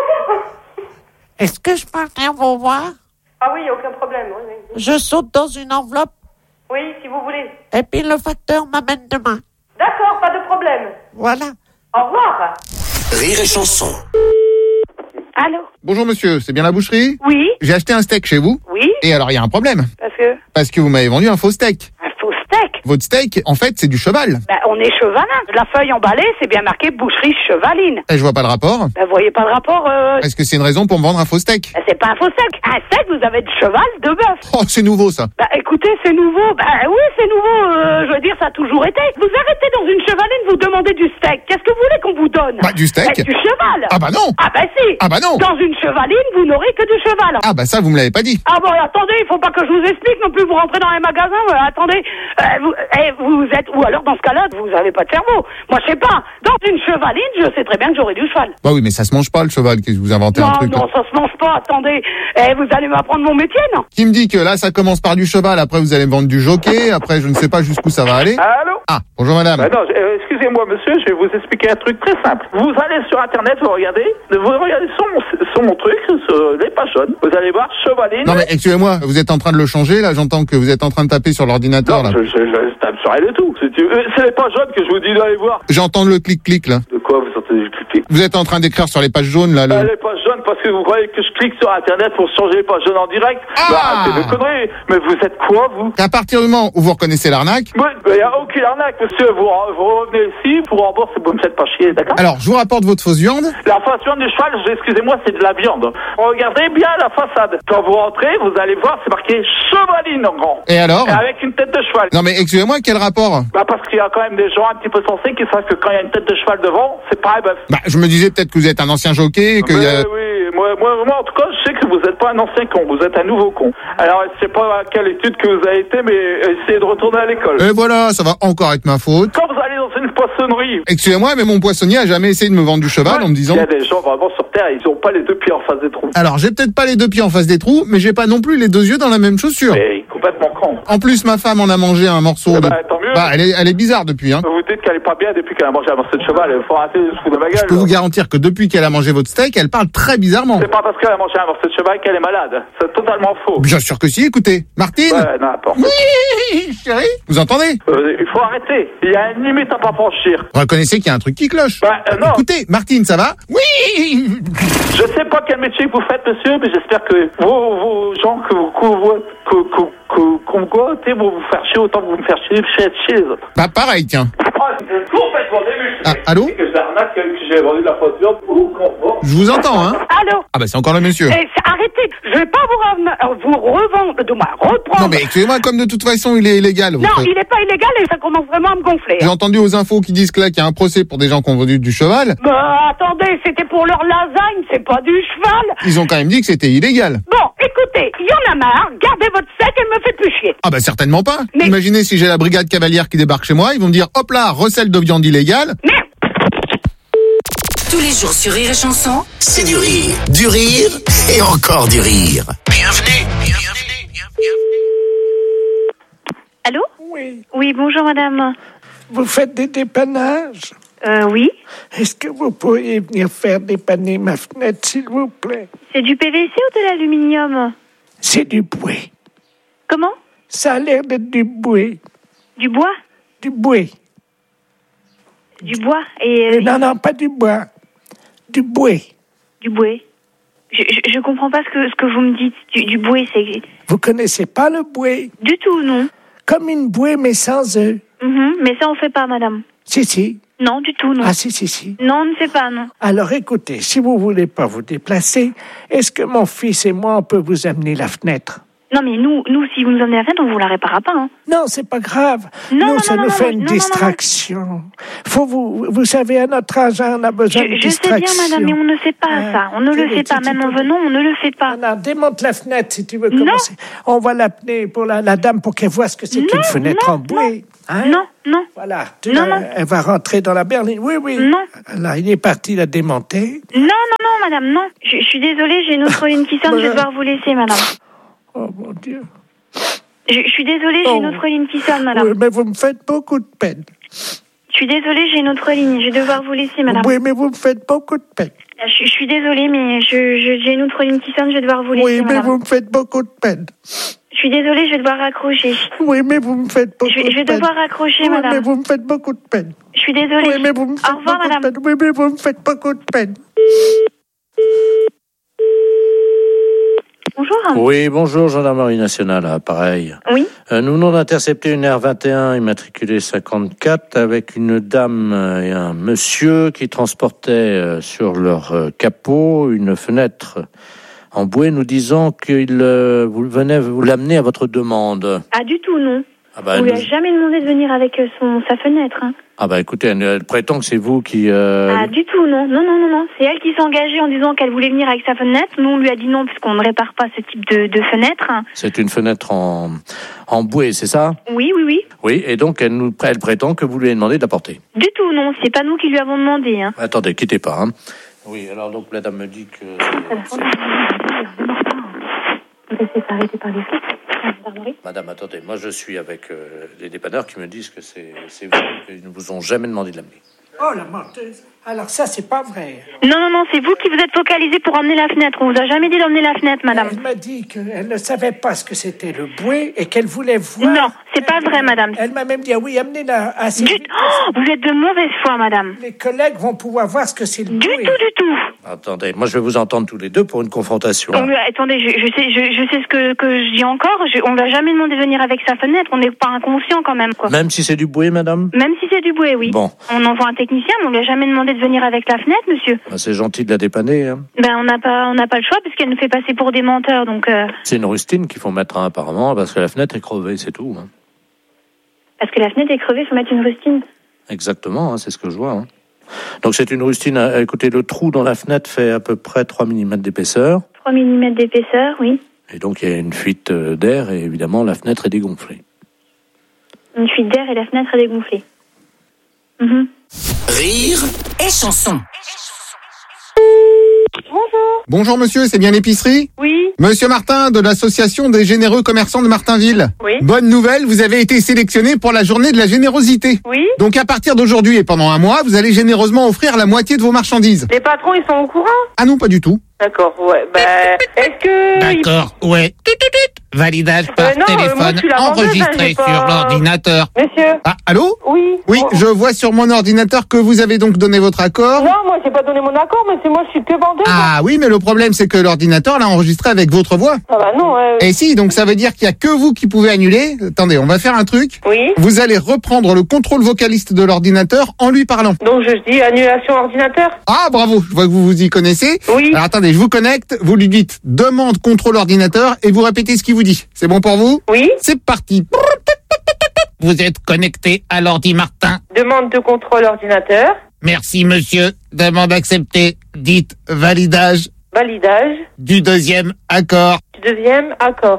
Speaker 14: Est-ce que je peux venir vous voir?
Speaker 13: Ah oui, aucun problème. Oui, oui.
Speaker 14: Je saute dans une enveloppe
Speaker 13: Oui, si vous voulez.
Speaker 14: et puis le facteur m'amène demain.
Speaker 13: D'accord, pas de problème.
Speaker 14: Voilà.
Speaker 13: Au revoir.
Speaker 4: Rire et chanson.
Speaker 1: Allô?
Speaker 5: Bonjour monsieur, c'est bien la boucherie?
Speaker 1: Oui.
Speaker 5: J'ai acheté un steak chez vous.
Speaker 1: Oui.
Speaker 5: Et alors, il y a un problème.
Speaker 1: Parce que?
Speaker 5: Parce que vous m'avez vendu un faux steak.
Speaker 1: Un faux steak?
Speaker 5: Votre steak, en fait, c'est du cheval.
Speaker 1: Ben, on est chevalin. La feuille emballée, c'est bien marqué boucherie chevaline.
Speaker 5: Et je vois pas le rapport.
Speaker 1: Ben, vous voyez pas le rapport, euh...
Speaker 5: Est-ce que c'est une raison pour me vendre un faux steak?
Speaker 1: Ben, c'est pas un faux steak. Un steak, vous avez de cheval, de bœuf.
Speaker 5: Oh, c'est nouveau ça.
Speaker 1: Ben, écoutez, c'est nouveau. Ben, oui, c'est nouveau. Euh, je veux dire, ça a toujours été. Vous arrêtez dans une chevaline, vous demandez du steak. Qu'est-ce que vous voulez qu'on vous donne?
Speaker 5: Bah, du steak.
Speaker 1: Ben, du cheval.
Speaker 5: Ah bah non.
Speaker 1: Ah bah si.
Speaker 5: Ah bah non.
Speaker 1: Dans une chevaline, vous n'aurez que du cheval.
Speaker 5: Ah bah ça, vous me l'avez pas dit.
Speaker 1: Ah bon, attendez, il faut pas que je vous explique non plus. Vous rentrez dans les magasins, euh, attendez, euh, vous, eh, vous êtes, ou alors dans ce cas-là, vous avez pas de cerveau. Moi, je sais pas. Dans une chevaline, je sais très bien que j'aurai du cheval.
Speaker 5: Bah oui, mais ça se mange pas le cheval. Qu'est-ce que vous inventez
Speaker 1: non,
Speaker 5: un truc?
Speaker 1: non,
Speaker 5: là
Speaker 1: ça se mange pas. Attendez, eh, vous allez m'apprendre mon métier, non?
Speaker 5: Qui me dit que là, ça commence par du cheval, après vous allez me vendre du jockey, après je ne sais pas jusqu'où ça va aller.
Speaker 7: Allô?
Speaker 5: Ah, bonjour madame.
Speaker 7: Bah non, euh, excusez-moi monsieur, je vais vous expliquer un truc très simple. Vous allez sur internet, vous regardez, vous regardez sur mon, sur mon truc, sur les pages jaunes, vous allez voir chevaline.
Speaker 5: Non mais excusez-moi, vous êtes en train de le changer là, j'entends que vous êtes en train de taper sur l'ordinateur
Speaker 7: Non,
Speaker 5: là.
Speaker 7: je, je, je tape sur rien du tout. C'est, euh, c'est les pages jaunes que je vous dis d'aller voir.
Speaker 5: J'entends le clic-clic là.
Speaker 7: De quoi vous entendez le clic-clic?
Speaker 5: Vous êtes en train d'écrire sur les pages jaunes là. Le...
Speaker 7: Ah, les pages jaunes parce que vous croyez que je clique sur internet pour changer les pages jaunes en direct?
Speaker 5: Ah
Speaker 7: Bah, c'est des conneries. Mais vous êtes quoi, vous?
Speaker 5: À partir du moment où vous reconnaissez l'arnaque.
Speaker 7: Oui, il n'y a aucune arnaque, monsieur. Vous, vous revenez ici pour rembourser, vous me faites pas chier, d'accord?
Speaker 5: Alors, je vous rapporte votre fausse viande.
Speaker 7: La fausse viande du cheval, excusez-moi, c'est de la viande. Regardez bien la façade. Quand vous rentrez, vous allez voir, c'est marqué chevaline en grand.
Speaker 5: Et alors?
Speaker 7: Et avec une tête de cheval.
Speaker 5: Non mais excusez-moi, quel rapport?
Speaker 7: Bah parce qu'il y a quand même des gens un petit peu sensés qui savent que quand il y a une tête de cheval devant, c'est pas un bœuf.
Speaker 5: Bah, je me disais peut-être que vous êtes un ancien jockey, que.
Speaker 7: Mais
Speaker 5: y a...
Speaker 7: oui, moi, moi, moi, en tout cas, je sais que vous n'êtes pas un ancien con, vous êtes un nouveau con. Alors, je sais pas à quelle étude que vous avez été, mais essayez de retourner à l'école.
Speaker 5: Et voilà, ça va encore être ma faute.
Speaker 7: Quand vous allez dans une poissonnerie.
Speaker 5: Excusez-moi, mais mon poissonnier a jamais essayé de me vendre du cheval
Speaker 7: ouais,
Speaker 5: en me disant.
Speaker 7: Il y a des gens vraiment sur Terre, ils ont pas les deux pieds en face des trous.
Speaker 5: Alors, j'ai peut-être pas les deux pieds en face des trous, mais j'ai pas non plus les deux yeux dans la même chaussure.
Speaker 7: Mais complètement con.
Speaker 5: En plus, ma femme en a mangé un morceau.
Speaker 7: Eh
Speaker 5: de...
Speaker 7: bah, tant mieux.
Speaker 5: Bah, elle est, elle est bizarre depuis, hein.
Speaker 7: Vous dites qu'elle est pas bien depuis qu'elle a mangé un morceau de cheval, il faut arrêter de se foutre de ma gueule.
Speaker 5: Je peux vous garantir que depuis qu'elle a mangé votre steak, elle parle très bizarrement.
Speaker 7: C'est pas parce qu'elle a mangé un morceau de cheval qu'elle est malade. C'est totalement faux.
Speaker 5: Bien sûr que si, écoutez. Martine?
Speaker 7: Ouais, n'importe.
Speaker 5: Oui, chérie. Vous entendez?
Speaker 7: Euh, il faut arrêter. Il y a une limite à pas franchir.
Speaker 5: Vous reconnaissez qu'il y a un truc qui cloche?
Speaker 7: Bah, euh, non.
Speaker 5: Écoutez, Martine, ça va? Oui.
Speaker 7: Je sais pas quel métier vous faites, monsieur, mais j'espère que vos, vos gens que vous couvrez, que, que, que, que, vont vous faire chier autant que vous me faire chier chez, chez les autres.
Speaker 5: Bah, pareil, tiens.
Speaker 7: Ah, c'est complètement début.
Speaker 5: Ah, allô?
Speaker 7: Que j'ai arnaque, que j'ai vendu de la fausse viande.
Speaker 5: Je vous entends, hein?
Speaker 1: Allô?
Speaker 5: Ah bah c'est encore le monsieur.
Speaker 1: Eh, arrêtez, je vais pas vous, re- vous revendre, de moi reprendre.
Speaker 5: Non mais excusez-moi, comme de toute façon il est illégal.
Speaker 1: Non,
Speaker 5: votre...
Speaker 1: il est pas illégal et ça commence vraiment à me gonfler.
Speaker 5: J'ai entendu aux infos qui disent que là qu'il y a un procès pour des gens qui ont vendu du cheval.
Speaker 1: Bah attendez, c'était pour leur lasagne, c'est pas du cheval.
Speaker 5: Ils ont quand même dit que c'était illégal.
Speaker 1: Bon, écoutez, il y en a marre, gardez votre steak, elle me fait plus chier.
Speaker 5: Ah bah certainement pas.
Speaker 1: Mais...
Speaker 5: Imaginez si j'ai la brigade cavalière qui débarque chez moi, ils vont me dire hop là, recel de viande illégale.
Speaker 1: Merde.
Speaker 11: Tous les jours sur Rire et Chanson,
Speaker 4: c'est du rire, du rire et encore du rire. Bienvenue, bienvenue, bienvenue.
Speaker 15: Allô?
Speaker 12: Oui.
Speaker 15: Oui, bonjour madame.
Speaker 12: Vous faites des dépannages?
Speaker 15: Euh, oui.
Speaker 12: Est-ce que vous pourriez venir faire dépanner ma fenêtre, s'il vous plaît?
Speaker 15: C'est du P V C ou de l'aluminium?
Speaker 12: C'est du bois.
Speaker 15: Comment?
Speaker 12: Ça a l'air d'être du bois.
Speaker 15: Du bois?
Speaker 12: Du bois.
Speaker 15: Du bois et...
Speaker 12: Euh, non, non, pas du bois. Du bois.
Speaker 15: Du bois. Je, je, je comprends pas ce que, ce que vous me dites. Du, du bois, c'est...
Speaker 12: Vous connaissez pas le bois?
Speaker 15: Du tout, non.
Speaker 12: Comme une bouée, mais sans œufs.
Speaker 15: Mm-hmm, mais ça, on fait pas, madame.
Speaker 12: Si, si.
Speaker 15: Non, du tout, non.
Speaker 12: Ah, si, si, si.
Speaker 15: Non, on ne fait pas, non.
Speaker 12: Alors, écoutez, si vous voulez pas vous déplacer, est-ce que mon fils et moi, on peut vous amener la fenêtre?
Speaker 15: Non, mais nous, nous, si vous nous emmenez la fenêtre, on vous la réparera pas. Hein.
Speaker 12: Non, c'est pas grave.
Speaker 15: Non,
Speaker 12: nous,
Speaker 15: non,
Speaker 12: ça
Speaker 15: non,
Speaker 12: nous
Speaker 15: non,
Speaker 12: fait
Speaker 15: non,
Speaker 12: une
Speaker 15: non, non,
Speaker 12: distraction. Faut vous, vous savez, à notre âge, on a besoin
Speaker 15: Je,
Speaker 12: de
Speaker 15: je sais
Speaker 12: distraction.
Speaker 15: bien, madame, mais on ne fait pas
Speaker 12: Ah,
Speaker 15: ça. On ne le
Speaker 12: tu-
Speaker 15: fait
Speaker 12: tu-
Speaker 15: pas.
Speaker 12: tu
Speaker 15: Même en
Speaker 12: peux-
Speaker 15: venant, on ne le fait pas.
Speaker 12: Non, démonte la fenêtre si tu veux
Speaker 15: Non.
Speaker 12: commencer. On va l'appeler pour la, la dame pour qu'elle voie ce que c'est
Speaker 15: Non,
Speaker 12: qu'une fenêtre
Speaker 15: non,
Speaker 12: en bouée. Hein?
Speaker 15: Non, non.
Speaker 12: Voilà. Tu
Speaker 15: Non,
Speaker 12: la-
Speaker 15: non.
Speaker 12: Elle va rentrer dans la berline. Oui, oui.
Speaker 15: Non.
Speaker 12: Là, il est parti la démonter.
Speaker 15: Non, non, non, madame, non. Je, je suis désolée, j'ai une autre ligne qui sonne, je vais devoir vous laisser, madame.
Speaker 12: Oh, mon Dieu.
Speaker 15: Je, je suis désolée, j'ai une
Speaker 12: Oh.
Speaker 15: autre ligne qui sonne, madame.
Speaker 12: Oui, mais vous me faites beaucoup de peine.
Speaker 15: Je suis désolée, j'ai une autre ligne, je vais devoir vous laisser, madame.
Speaker 12: Oui, mais vous me faites beaucoup de peine.
Speaker 15: Je, je suis désolée, mais je, je- j'ai une autre ligne qui sonne, je vais devoir vous laisser,
Speaker 12: Oui, mais
Speaker 15: madame.
Speaker 12: vous me faites beaucoup de peine.
Speaker 15: Je suis désolée, je vais devoir raccrocher.
Speaker 12: Oui, mais vous me faites beaucoup
Speaker 15: Je, vais- je vais
Speaker 12: de peine.
Speaker 15: devoir raccrocher,
Speaker 12: Oui,
Speaker 15: madame.
Speaker 12: mais vous me faites beaucoup de peine.
Speaker 15: Je suis désolée.
Speaker 12: Oui, mais vous me faites
Speaker 15: Au revoir,
Speaker 12: beaucoup
Speaker 15: madame.
Speaker 12: de peine. Oui, mais vous me faites beaucoup de peine.
Speaker 15: Bonjour.
Speaker 2: Oui, bonjour, gendarmerie nationale, ah, pareil.
Speaker 15: Oui.
Speaker 2: Euh, nous venons d'intercepter une R vingt et un immatriculée cinquante-quatre avec une dame euh, et un monsieur qui transportaient euh, sur leur euh, capot une fenêtre en bouée, nous disant qu'il euh, vous venez vous l'amener à votre demande.
Speaker 15: Ah, du tout, non.
Speaker 2: Ah bah,
Speaker 15: Vous lui
Speaker 2: nous-
Speaker 15: avez jamais demandé de venir avec euh, son, sa fenêtre, hein.
Speaker 2: ah bah écoutez, elle, elle prétend que c'est vous qui... euh,
Speaker 15: Ah, du tout, non. Non, non, non, non. C'est elle qui s'est engagée en disant qu'elle voulait venir avec sa fenêtre. Nous, on lui a dit non, puisqu'on ne répare pas ce type de, de fenêtre.
Speaker 2: C'est une fenêtre en, en bouée, c'est ça?
Speaker 15: Oui, oui, oui.
Speaker 2: Oui, et donc elle, nous, elle prétend que vous lui avez demandé de la porter.
Speaker 15: Du tout, non. C'est pas nous qui lui avons demandé, hein.
Speaker 2: Attendez, quittez pas. Hein. Oui, alors donc la dame me dit que... c'est-
Speaker 15: Laissez s'arrêter par les flics.
Speaker 2: Madame, attendez, moi je suis avec euh, les dépanneurs qui me disent que c'est c'est vous, qu'ils ne vous ont jamais demandé de l'amener.
Speaker 12: Oh, la menteuse. Alors ça, c'est pas vrai.
Speaker 15: Non, non, non. C'est vous qui vous êtes focalisé pour emmener la fenêtre. On vous a jamais dit d'emmener la fenêtre, madame.
Speaker 12: Elle m'a dit qu'elle ne savait pas ce que c'était le bouée et qu'elle voulait voir...
Speaker 15: Non, c'est pas vrai, madame.
Speaker 12: Elle m'a même dit, ah oui, amenez-la assez
Speaker 15: Du...
Speaker 12: vite.
Speaker 15: Oh, vous êtes de mauvaise foi, madame.
Speaker 12: Les collègues vont pouvoir voir ce que c'est le
Speaker 15: Du
Speaker 12: bouée.
Speaker 15: tout, du tout.
Speaker 2: Attendez, moi je vais vous entendre tous les deux pour une confrontation.
Speaker 15: On lui a- attendez, je, je sais, je, je sais ce que, que je dis encore. Je, on l'a jamais demandé de venir avec sa fenêtre. On n'est pas inconscient quand même, quoi.
Speaker 2: Même si c'est du bouée, madame?
Speaker 15: Même si c'est du bouée, oui.
Speaker 2: Bon.
Speaker 15: On envoie un technicien, mais on lui a jamais demandé de venir avec la fenêtre, monsieur.
Speaker 2: Ben, c'est gentil de la dépanner. Hein.
Speaker 15: Ben, on n'a pas, on n'a pas le choix puisqu'elle nous fait passer pour des menteurs, donc. Euh,
Speaker 2: C'est une rustine qu'il faut mettre hein, apparemment parce que la fenêtre est crevée, c'est tout. Hein.
Speaker 15: parce que la fenêtre est crevée, faut mettre une rustine.
Speaker 2: Exactement, hein, c'est ce que je vois. Hein. Donc c'est une rustine. euh, Écoutez, le trou dans la fenêtre fait à peu près trois millimètres d'épaisseur.
Speaker 15: trois millimètres d'épaisseur, oui.
Speaker 2: Et donc il y a une fuite euh, d'air et évidemment la fenêtre est dégonflée.
Speaker 15: Une fuite d'air et la fenêtre est dégonflée. Mhm.
Speaker 4: Rire
Speaker 11: et chanson.
Speaker 5: Bonjour. Bonjour monsieur, c'est bien l'épicerie?
Speaker 10: Oui.
Speaker 5: Monsieur Martin de l'association des généreux commerçants de Martinville.
Speaker 10: Oui.
Speaker 5: Bonne nouvelle, vous avez été sélectionné pour la journée de la générosité.
Speaker 10: Oui.
Speaker 5: Donc à partir d'aujourd'hui et pendant un mois, vous allez généreusement offrir la moitié de vos marchandises.
Speaker 10: Les patrons, ils sont au courant?
Speaker 5: Ah non, pas du tout.
Speaker 10: D'accord, ouais. Bah, est-ce que...
Speaker 14: D'accord, ouais. Tut, tut, tut. Validage par
Speaker 10: Euh, non, euh, moi,
Speaker 14: téléphone
Speaker 10: je suis la vendeuse, hein,
Speaker 14: enregistré
Speaker 10: j'ai pas-
Speaker 14: sur l'ordinateur.
Speaker 10: Monsieur?
Speaker 5: Ah, allô?
Speaker 10: Oui.
Speaker 5: Oui,
Speaker 10: Bon.
Speaker 5: je vois sur mon ordinateur que vous avez donc donné votre accord.
Speaker 10: Non, moi, j'ai pas donné mon accord, monsieur. Moi, je suis que vendeuse.
Speaker 5: Ah oui, mais le problème c'est que l'ordinateur l'a enregistré avec votre voix.
Speaker 10: Ah bah non, euh...
Speaker 5: Et si, donc ça veut dire qu'il y a que vous qui pouvez annuler. Attendez, on va faire un truc.
Speaker 10: Oui.
Speaker 5: Vous allez reprendre le contrôle vocaliste de l'ordinateur en lui parlant.
Speaker 10: Donc, je dis annulation ordinateur?
Speaker 5: Ah bravo, je vois que vous vous y connaissez.
Speaker 10: Oui.
Speaker 5: Alors attendez, je vous connecte, vous lui dites demande contrôle ordinateur et vous répétez ce qu'il vous dit. C'est bon pour vous?
Speaker 10: Oui.
Speaker 5: C'est parti.
Speaker 14: Vous êtes connecté à l'ordi Martin.
Speaker 10: Demande de contrôle ordinateur.
Speaker 14: Merci monsieur. Demande acceptée.
Speaker 5: Dites validage
Speaker 10: Validage.
Speaker 5: du deuxième accord.
Speaker 10: Du deuxième accord.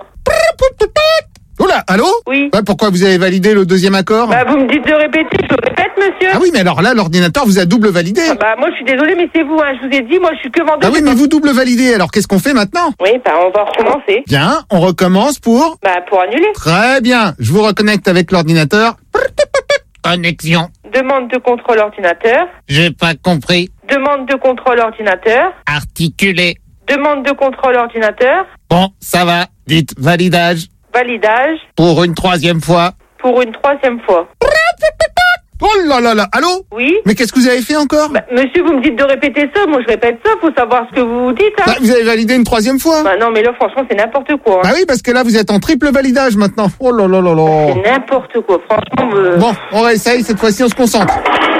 Speaker 5: Oula, allô?
Speaker 10: Oui.
Speaker 5: Ouais, pourquoi vous avez validé le deuxième accord?
Speaker 10: Bah, vous me dites de répéter, je le répète, monsieur.
Speaker 5: Ah oui, mais alors là, l'ordinateur vous a double validé.
Speaker 10: Ah bah, moi, je suis désolée, mais c'est vous, hein. Je vous ai dit, moi, je suis que vendeuse.
Speaker 5: Ah oui, mais vous double validé, alors qu'est-ce qu'on fait maintenant?
Speaker 10: Oui, bah, on va recommencer.
Speaker 5: Bien, on recommence pour...
Speaker 10: Bah, pour annuler.
Speaker 5: Très bien, je vous reconnecte avec l'ordinateur.
Speaker 14: Connexion.
Speaker 10: Demande de contrôle ordinateur.
Speaker 14: J'ai pas compris.
Speaker 10: Demande de contrôle ordinateur.
Speaker 14: Articulé.
Speaker 10: Demande de contrôle ordinateur.
Speaker 14: Bon, ça va.
Speaker 5: Dites validage
Speaker 10: Validage.
Speaker 5: pour une troisième fois.
Speaker 10: Pour une troisième fois.
Speaker 5: Oh là là là, allô?
Speaker 10: Oui.
Speaker 5: Mais qu'est-ce que vous avez fait encore?
Speaker 10: Bah, monsieur, vous me dites de répéter ça. Moi, je répète ça. Faut savoir ce que vous dites, hein.
Speaker 5: Bah, vous avez validé une troisième fois.
Speaker 10: Bah, non, mais là, franchement, c'est n'importe quoi. Hein.
Speaker 5: Bah oui, parce que là, vous êtes en triple validage maintenant. Oh là là là là.
Speaker 10: C'est n'importe quoi. Franchement, me...
Speaker 5: Bon, on réessaye, cette fois-ci, on se concentre.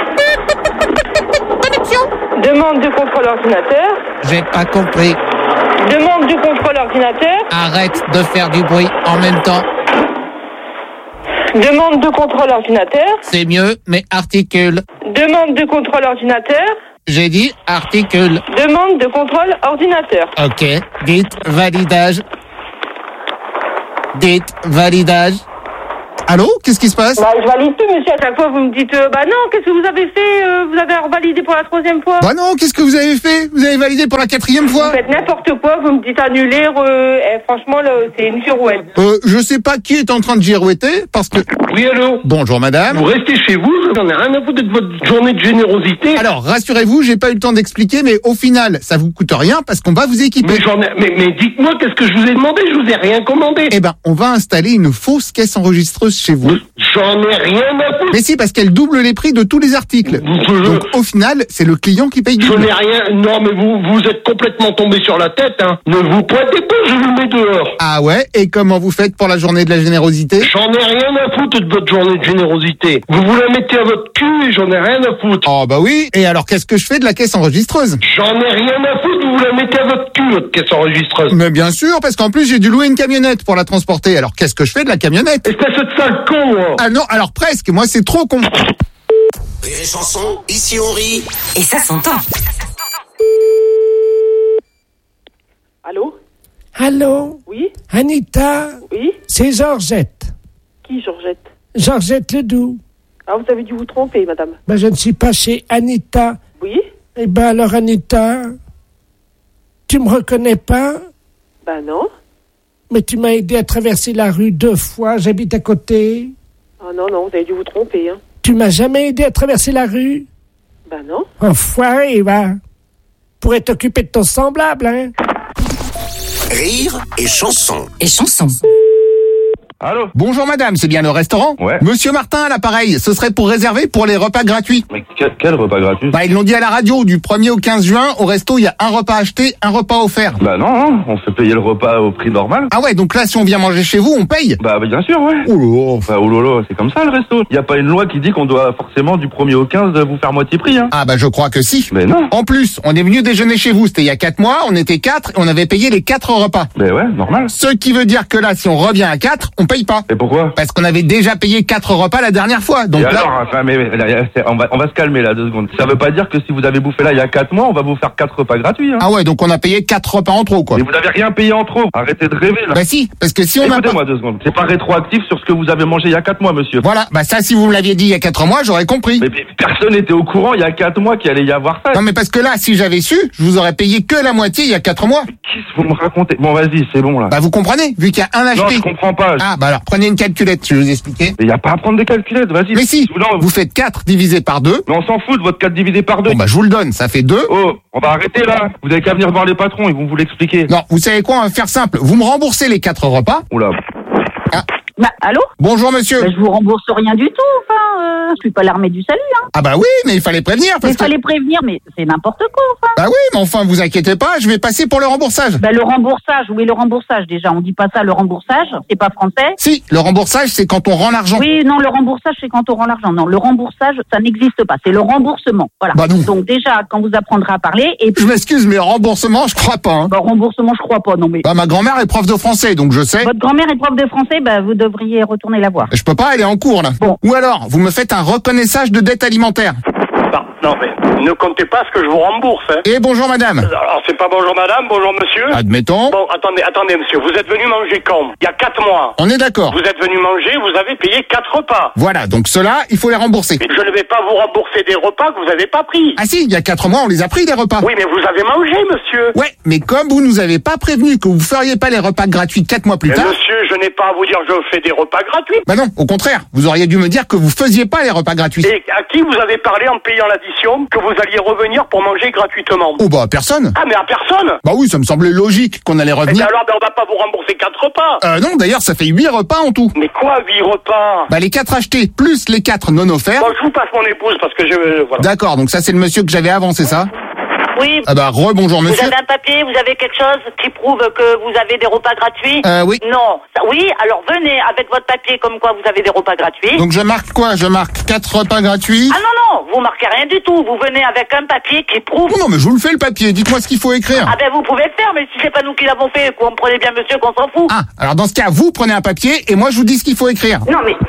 Speaker 10: Demande de contrôle ordinateur.
Speaker 14: J'ai pas compris.
Speaker 10: Demande de contrôle ordinateur.
Speaker 14: Arrête de faire du bruit en même temps.
Speaker 10: Demande de contrôle ordinateur.
Speaker 14: C'est mieux, mais articule.
Speaker 10: Demande de contrôle ordinateur.
Speaker 14: J'ai dit articule.
Speaker 10: Demande de contrôle ordinateur.
Speaker 14: Ok. Dites validage. Dites validage.
Speaker 5: Allô? Qu'est-ce qui se passe?
Speaker 10: Bah, je valide tout, monsieur. À chaque fois, vous me dites, euh, bah non, qu'est-ce que vous avez fait? euh, Vous avez revalidé pour la troisième fois.
Speaker 5: Bah non, qu'est-ce que vous avez fait? Vous avez validé pour la quatrième fois?
Speaker 10: Vous faites n'importe quoi, vous me dites annuler. Euh, eh, franchement, là, c'est une girouette.
Speaker 5: Euh, je sais pas qui est en train de girouetter, parce que...
Speaker 16: Oui, allô?
Speaker 5: Bonjour, madame.
Speaker 16: Vous restez chez vous, j'en ai rien à foutre de votre journée de générosité.
Speaker 5: Alors, rassurez-vous, j'ai pas eu le temps d'expliquer, mais au final, ça vous coûte rien, parce qu'on va vous équiper.
Speaker 16: Mais j'en ai, mais, mais dites-moi, qu'est-ce que je vous ai demandé? Je vous ai rien commandé.
Speaker 5: Eh ben, on va installer une fausse caisse enregistreuse chez vous.
Speaker 16: J'en ai rien à foutre.
Speaker 5: Mais si, parce qu'elle double les prix de tous les articles.
Speaker 16: Je...
Speaker 5: Donc, au final, c'est le client qui paye
Speaker 16: Je
Speaker 5: double.
Speaker 16: n'ai rien. Non, mais vous, vous êtes complètement tombé sur la tête, hein. Ne vous pointez pas, je vous mets dehors.
Speaker 5: Ah ouais? Et comment vous faites pour la journée de la générosité?
Speaker 16: J'en ai rien à foutre de votre journée de générosité. Vous vous la mettez à votre cul et j'en ai rien à foutre.
Speaker 5: Oh bah oui. Et alors, qu'est-ce que je fais de la caisse enregistreuse?
Speaker 16: J'en ai rien à foutre, vous vous la mettez à votre cul, votre caisse enregistreuse.
Speaker 5: Mais bien sûr, parce qu'en plus, j'ai dû louer une camionnette pour la transporter. Alors, qu'est-ce que je fais de la camionnette?
Speaker 16: Espèce de sale con, moi.
Speaker 5: Ah non, alors presque. Moi, c'est trop con.
Speaker 4: Rire et chanson, ici on rit.
Speaker 11: Et ça s'entend.
Speaker 10: Allô?
Speaker 12: Allô?
Speaker 10: Oui?
Speaker 12: Anita?
Speaker 10: Oui?
Speaker 12: C'est Georgette.
Speaker 10: Qui, Georgette?
Speaker 12: Georgette Ledoux.
Speaker 10: Ah, vous avez dû vous tromper, madame.
Speaker 12: Ben, je ne suis pas chez Anita.
Speaker 10: Oui?
Speaker 12: Eh ben, alors, Anita, tu me reconnais pas?
Speaker 10: Ben non.
Speaker 12: Mais tu m'as aidé à traverser la rue deux fois, j'habite à côté.
Speaker 10: Ah non, non, vous avez dû vous tromper, hein.
Speaker 12: Tu m'as jamais aidé à traverser la rue?
Speaker 10: Ben non.
Speaker 12: Enfoiré, va. Pourrais t'occuper de ton semblable, hein.
Speaker 4: Rire et chanson.
Speaker 11: Et chanson.
Speaker 5: Allô? Bonjour madame, c'est bien le restaurant?
Speaker 17: Ouais.
Speaker 5: Monsieur Martin à l'appareil, ce serait pour réserver pour les repas gratuits.
Speaker 17: Mais quel, quel repas gratuit?
Speaker 5: Bah ils l'ont dit à la radio, du premier au quinze juin, au resto il y a un repas acheté, un repas offert.
Speaker 17: Bah non, non, on fait payer le repas au prix normal.
Speaker 5: Ah ouais, donc là si on vient manger chez vous, on paye?
Speaker 17: Bah bien sûr, ouais.
Speaker 5: Oulolo.
Speaker 17: Bah oulolo, c'est comme ça le resto. Y a pas une loi qui dit qu'on doit forcément du premier au quinze vous faire moitié prix, hein.
Speaker 5: Ah bah je crois que si.
Speaker 17: Mais non.
Speaker 5: En plus, on est venu déjeuner chez vous, c'était il y a quatre mois, on était quatre et on avait payé les quatre repas.
Speaker 17: Bah ouais, normal.
Speaker 5: Ce qui veut dire que là, si on revient à quatre, on paye pas.
Speaker 17: Et pourquoi?
Speaker 5: Parce qu'on avait déjà payé quatre repas la dernière fois. Donc
Speaker 17: et
Speaker 5: là...
Speaker 17: alors, enfin, mais, mais là, on va, on va se calmer là deux secondes. Ça veut pas dire que si vous avez bouffé là il y a quatre mois, on va vous faire quatre repas gratuits, hein.
Speaker 5: Ah ouais, donc on a payé quatre repas en trop, quoi.
Speaker 17: Mais vous avez rien payé en trop. Arrêtez de rêver là.
Speaker 5: Bah si, parce que si on a pas...
Speaker 17: Écoutez-moi deux secondes. C'est pas rétroactif sur ce que vous avez mangé il y a quatre mois, monsieur.
Speaker 5: Voilà, bah ça, si vous me l'aviez dit il y a quatre mois, j'aurais compris.
Speaker 17: Mais, mais personne n'était au courant il y a quatre mois qu'il allait y avoir ça.
Speaker 5: Non mais parce que là, si j'avais su, je vous aurais payé que la moitié il y a quatre mois.
Speaker 17: Qu'est-ce que vous me racontez? Bon, vas-y, c'est bon là.
Speaker 5: Bah vous comprenez, vu qu'il y a un acheté.
Speaker 17: Non, je comprends pas.
Speaker 5: Ah bah alors, prenez une calculette, je vais vous expliquer.
Speaker 17: Il y a pas à prendre des calculettes, vas-y.
Speaker 5: Mais si,
Speaker 17: non,
Speaker 5: vous faites quatre divisé par deux.
Speaker 17: Mais on s'en fout de votre quatre divisé par deux.
Speaker 5: Bon bah je vous le donne, ça fait deux.
Speaker 17: Oh, on va arrêter là. Vous avez qu'à venir voir les patrons, ils vont vous l'expliquer.
Speaker 5: Non, vous savez quoi, on va faire simple. Vous me remboursez les quatre repas.
Speaker 17: Oula.
Speaker 5: Ah.
Speaker 18: Bah, allô?
Speaker 5: Bonjour monsieur.
Speaker 18: Bah, je vous rembourse rien du tout, enfin, euh, je suis pas l'armée du salut, hein.
Speaker 5: Ah bah oui, mais il fallait prévenir.
Speaker 18: Mais
Speaker 5: Parce
Speaker 18: il
Speaker 5: que...
Speaker 18: fallait prévenir, mais c'est n'importe quoi, enfin.
Speaker 5: Bah oui, mais enfin, vous inquiétez pas, je vais passer pour le remboursage.
Speaker 18: Bah le remboursage, oui, le remboursage, déjà, on dit pas ça, le remboursage, c'est pas français.
Speaker 5: Si, le remboursage, c'est quand on rend l'argent.
Speaker 18: Oui, non, le remboursage, c'est quand on rend l'argent. Non, le remboursage, ça n'existe pas, c'est le remboursement, voilà.
Speaker 5: Bah non.
Speaker 18: Donc déjà, quand vous apprendrez à parler, et puis...
Speaker 5: Je m'excuse, mais remboursement, je crois pas, hein.
Speaker 18: Bah remboursement, je crois pas, non mais...
Speaker 5: Bah ma grand-mère est prof de français, donc je sais.
Speaker 18: Votre grand-mère est prof de français, bah vous devriez retourner la voir.
Speaker 5: Je peux pas, elle est en cours, là.
Speaker 18: Bon.
Speaker 5: Ou alors, vous me faites un reconnaissage de dette alimentaire.
Speaker 19: Non, non, mais ne comptez pas ce que je vous rembourse, hein.
Speaker 5: Et bonjour madame.
Speaker 19: Alors, c'est pas bonjour madame, bonjour monsieur.
Speaker 5: Admettons.
Speaker 19: Bon, attendez, attendez monsieur, vous êtes venu manger quand? Il y a quatre mois.
Speaker 5: On est d'accord.
Speaker 19: Vous êtes venu manger, vous avez payé quatre repas.
Speaker 5: Voilà, donc ceux-là, il faut les rembourser.
Speaker 19: Mais je ne vais pas vous rembourser des repas que vous n'avez pas pris.
Speaker 5: Ah si, il y a quatre mois, on les a pris, les repas.
Speaker 19: Oui, mais vous avez mangé, monsieur.
Speaker 5: Ouais, mais comme vous nous avez pas prévenu que vous feriez pas les repas gratuits quatre mois plus
Speaker 19: mais
Speaker 5: tard...
Speaker 19: monsieur, je n'ai pas à vous dire que je fais des repas gratuits.
Speaker 5: Bah non, au contraire, vous auriez dû me dire que vous faisiez pas les repas gratuits.
Speaker 19: Et à qui vous avez parlé en payant l'addition que vous alliez revenir pour manger gratuitement?
Speaker 5: Oh bah personne.
Speaker 19: Ah mais à personne.
Speaker 5: Bah oui, ça me semblait logique qu'on allait
Speaker 19: Et
Speaker 5: revenir.
Speaker 19: alors, ben, on va pas vous rembourser quatre repas.
Speaker 5: Euh non, d'ailleurs, ça fait huit repas en tout.
Speaker 19: Mais quoi, huit repas?
Speaker 5: Bah les quatre achetés plus les quatre non offerts.
Speaker 19: Bon, je vous passe mon épouse parce que je... euh, voilà.
Speaker 5: D'accord, donc ça c'est le monsieur que j'avais avant, c'est ça?
Speaker 1: Oui.
Speaker 5: Ah bah, rebonjour,
Speaker 1: Vous
Speaker 5: monsieur.
Speaker 1: avez un papier, vous avez quelque chose qui prouve que vous avez des repas gratuits?
Speaker 5: Euh, oui.
Speaker 1: Non. Ça- Oui, alors venez avec votre papier comme quoi vous avez des repas gratuits.
Speaker 5: Donc je marque quoi? Je marque quatre repas gratuits.
Speaker 1: Ah non, non, vous marquez rien du tout. Vous venez avec un papier qui prouve...
Speaker 5: Oh non, mais je vous le fais le papier. Dites-moi ce qu'il faut écrire.
Speaker 1: Ah ben vous pouvez le faire, mais si c'est pas nous qui l'avons fait, comprenez bien monsieur qu'on s'en fout.
Speaker 5: Ah, alors dans ce cas, vous prenez un papier et moi je vous dis ce qu'il faut écrire.
Speaker 1: Non mais...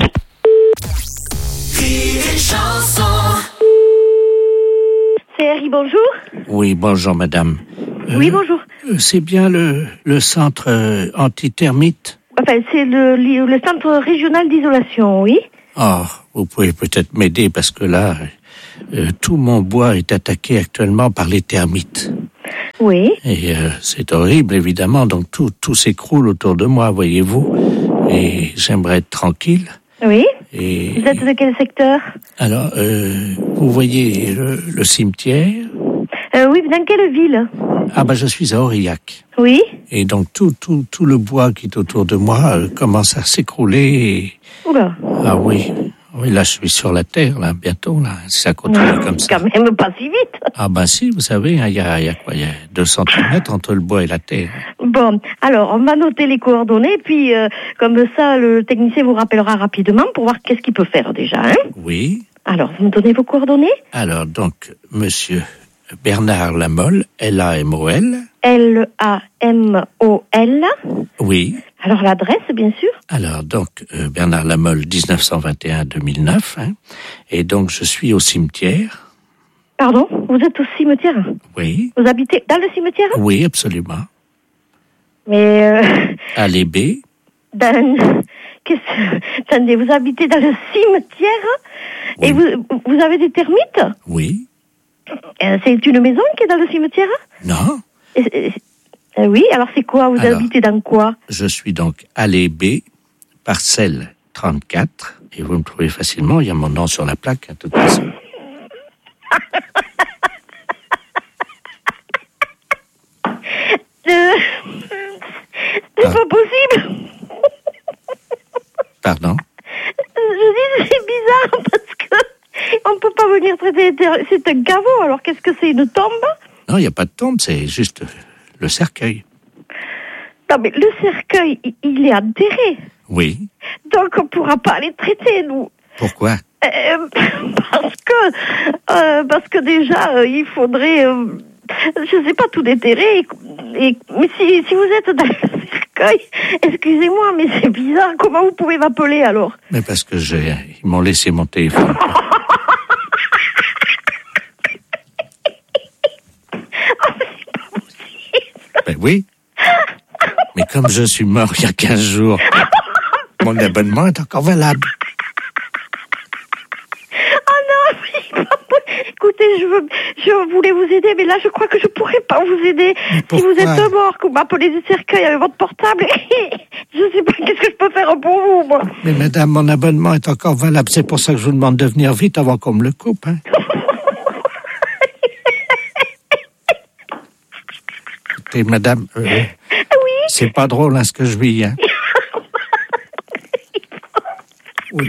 Speaker 15: C'est Harry, bonjour.
Speaker 12: Oui, bonjour madame. Euh,
Speaker 15: Oui, bonjour.
Speaker 12: euh, C'est bien le, le centre euh, anti-thermite?
Speaker 15: Enfin, c'est le, le centre régional d'isolation, oui.
Speaker 12: Oh, vous pouvez peut-être m'aider parce que là, euh, tout mon bois est attaqué actuellement par les termites.
Speaker 15: Oui.
Speaker 12: Et euh, c'est horrible, évidemment, donc tout, tout s'écroule autour de moi, voyez-vous. Et j'aimerais être tranquille.
Speaker 15: Oui.
Speaker 12: Et
Speaker 15: Vous êtes de quel secteur?
Speaker 12: alors, euh, vous voyez le, le cimetière?
Speaker 15: euh, Oui, dans quelle ville?
Speaker 12: Ah ben, je suis à Aurillac.
Speaker 15: Oui.
Speaker 12: Et donc tout, tout, tout le bois qui est autour de moi euh, commence à s'écrouler. Et...
Speaker 15: Oula.
Speaker 12: Ah oui, oui, là je suis sur la terre, là, bientôt, là, si ça continue comme ça.
Speaker 15: Quand même pas si vite.
Speaker 12: Ah ben si, vous savez, il y a, y a quoi, il y a deux centimètres entre le bois et la terre.
Speaker 15: Bon, alors on va noter les coordonnées, puis euh, comme ça, le technicien vous rappellera rapidement pour voir qu'est-ce qu'il peut faire déjà. Hein.
Speaker 12: Oui.
Speaker 15: Alors, vous me donnez vos coordonnées?
Speaker 12: Alors donc, monsieur Bernard Lamolle, L A M O L.
Speaker 15: L A M O L.
Speaker 12: Oui.
Speaker 15: Alors l'adresse, bien sûr.
Speaker 12: Alors donc, euh, Bernard Lamolle, dix-neuf cent vingt et un à deux mille neuf. Hein, et donc, je suis au cimetière.
Speaker 15: Pardon? Vous êtes au cimetière?
Speaker 12: Oui.
Speaker 15: Vous habitez dans le cimetière?
Speaker 12: Oui, absolument.
Speaker 15: Mais... Euh,
Speaker 12: Allée B.
Speaker 15: dans... Qu'est-ce... Attendez, vous habitez dans le cimetière? Oui. Et vous, vous avez des termites?
Speaker 12: Oui.
Speaker 15: Euh, c'est une maison qui est dans le cimetière?
Speaker 12: Non.
Speaker 15: Euh, euh, oui, alors c'est quoi? Vous
Speaker 12: alors,
Speaker 15: habitez dans quoi?
Speaker 12: Je suis donc allée B, parcelle trente-quatre, et vous me trouvez facilement, il y a mon nom sur la plaque, à toute façon.
Speaker 15: euh, c'est ah. pas possible.
Speaker 12: Pardon?
Speaker 15: Je dis c'est bizarre parce que on peut pas venir traiter, c'est un caveau, alors qu'est-ce que c'est, une tombe?
Speaker 12: Non, il n'y a pas de tombe, c'est juste le cercueil.
Speaker 15: Non, mais le cercueil, il est enterré.
Speaker 12: Oui.
Speaker 15: Donc on ne pourra pas les traiter, nous.
Speaker 12: Pourquoi?
Speaker 15: euh, Parce que, euh, parce que déjà, euh, il faudrait, euh, je sais pas, tout déterrer. Et, et, mais si, si vous êtes dans le cercueil, excusez-moi, mais c'est bizarre, comment vous pouvez m'appeler alors?
Speaker 12: Mais parce que j'ai, ils m'ont laissé mon téléphone. Ben oui. Mais comme je suis mort il y a quinze jours, mon abonnement est encore valable.
Speaker 15: Oh non, écoutez, je, veux, je voulais vous aider, mais là je crois que je pourrais pas vous aider. Si vous êtes mort, que vous m'appelez du cercueil avec votre portable, je sais pas qu'est-ce que je peux faire pour vous, moi.
Speaker 12: Mais madame, mon abonnement est encore valable, c'est pour ça que je vous demande de venir vite avant qu'on me le coupe, hein. Et madame, euh,
Speaker 15: oui.
Speaker 12: C'est pas drôle hein, ce que je vis. Hein. Oui.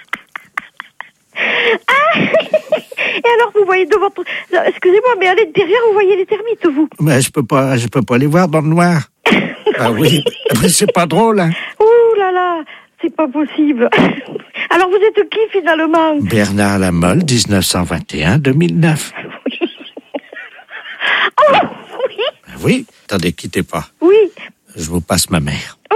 Speaker 15: Ah, et alors vous voyez de votre, excusez-moi, mais à l'intérieur vous voyez les termites, vous?
Speaker 12: Mais je peux pas, je peux pas les voir dans le noir. Ah oui, mais c'est pas drôle. Hein.
Speaker 15: Ouh là là, c'est pas possible. Alors vous êtes qui finalement?
Speaker 12: Bernard Lamolle, dix-neuf cent vingt et un à deux mille neuf.
Speaker 15: Oui. Oh oui.
Speaker 12: Oui, attendez, quittez pas.
Speaker 15: Oui.
Speaker 12: Je vous passe ma mère.
Speaker 15: Oh,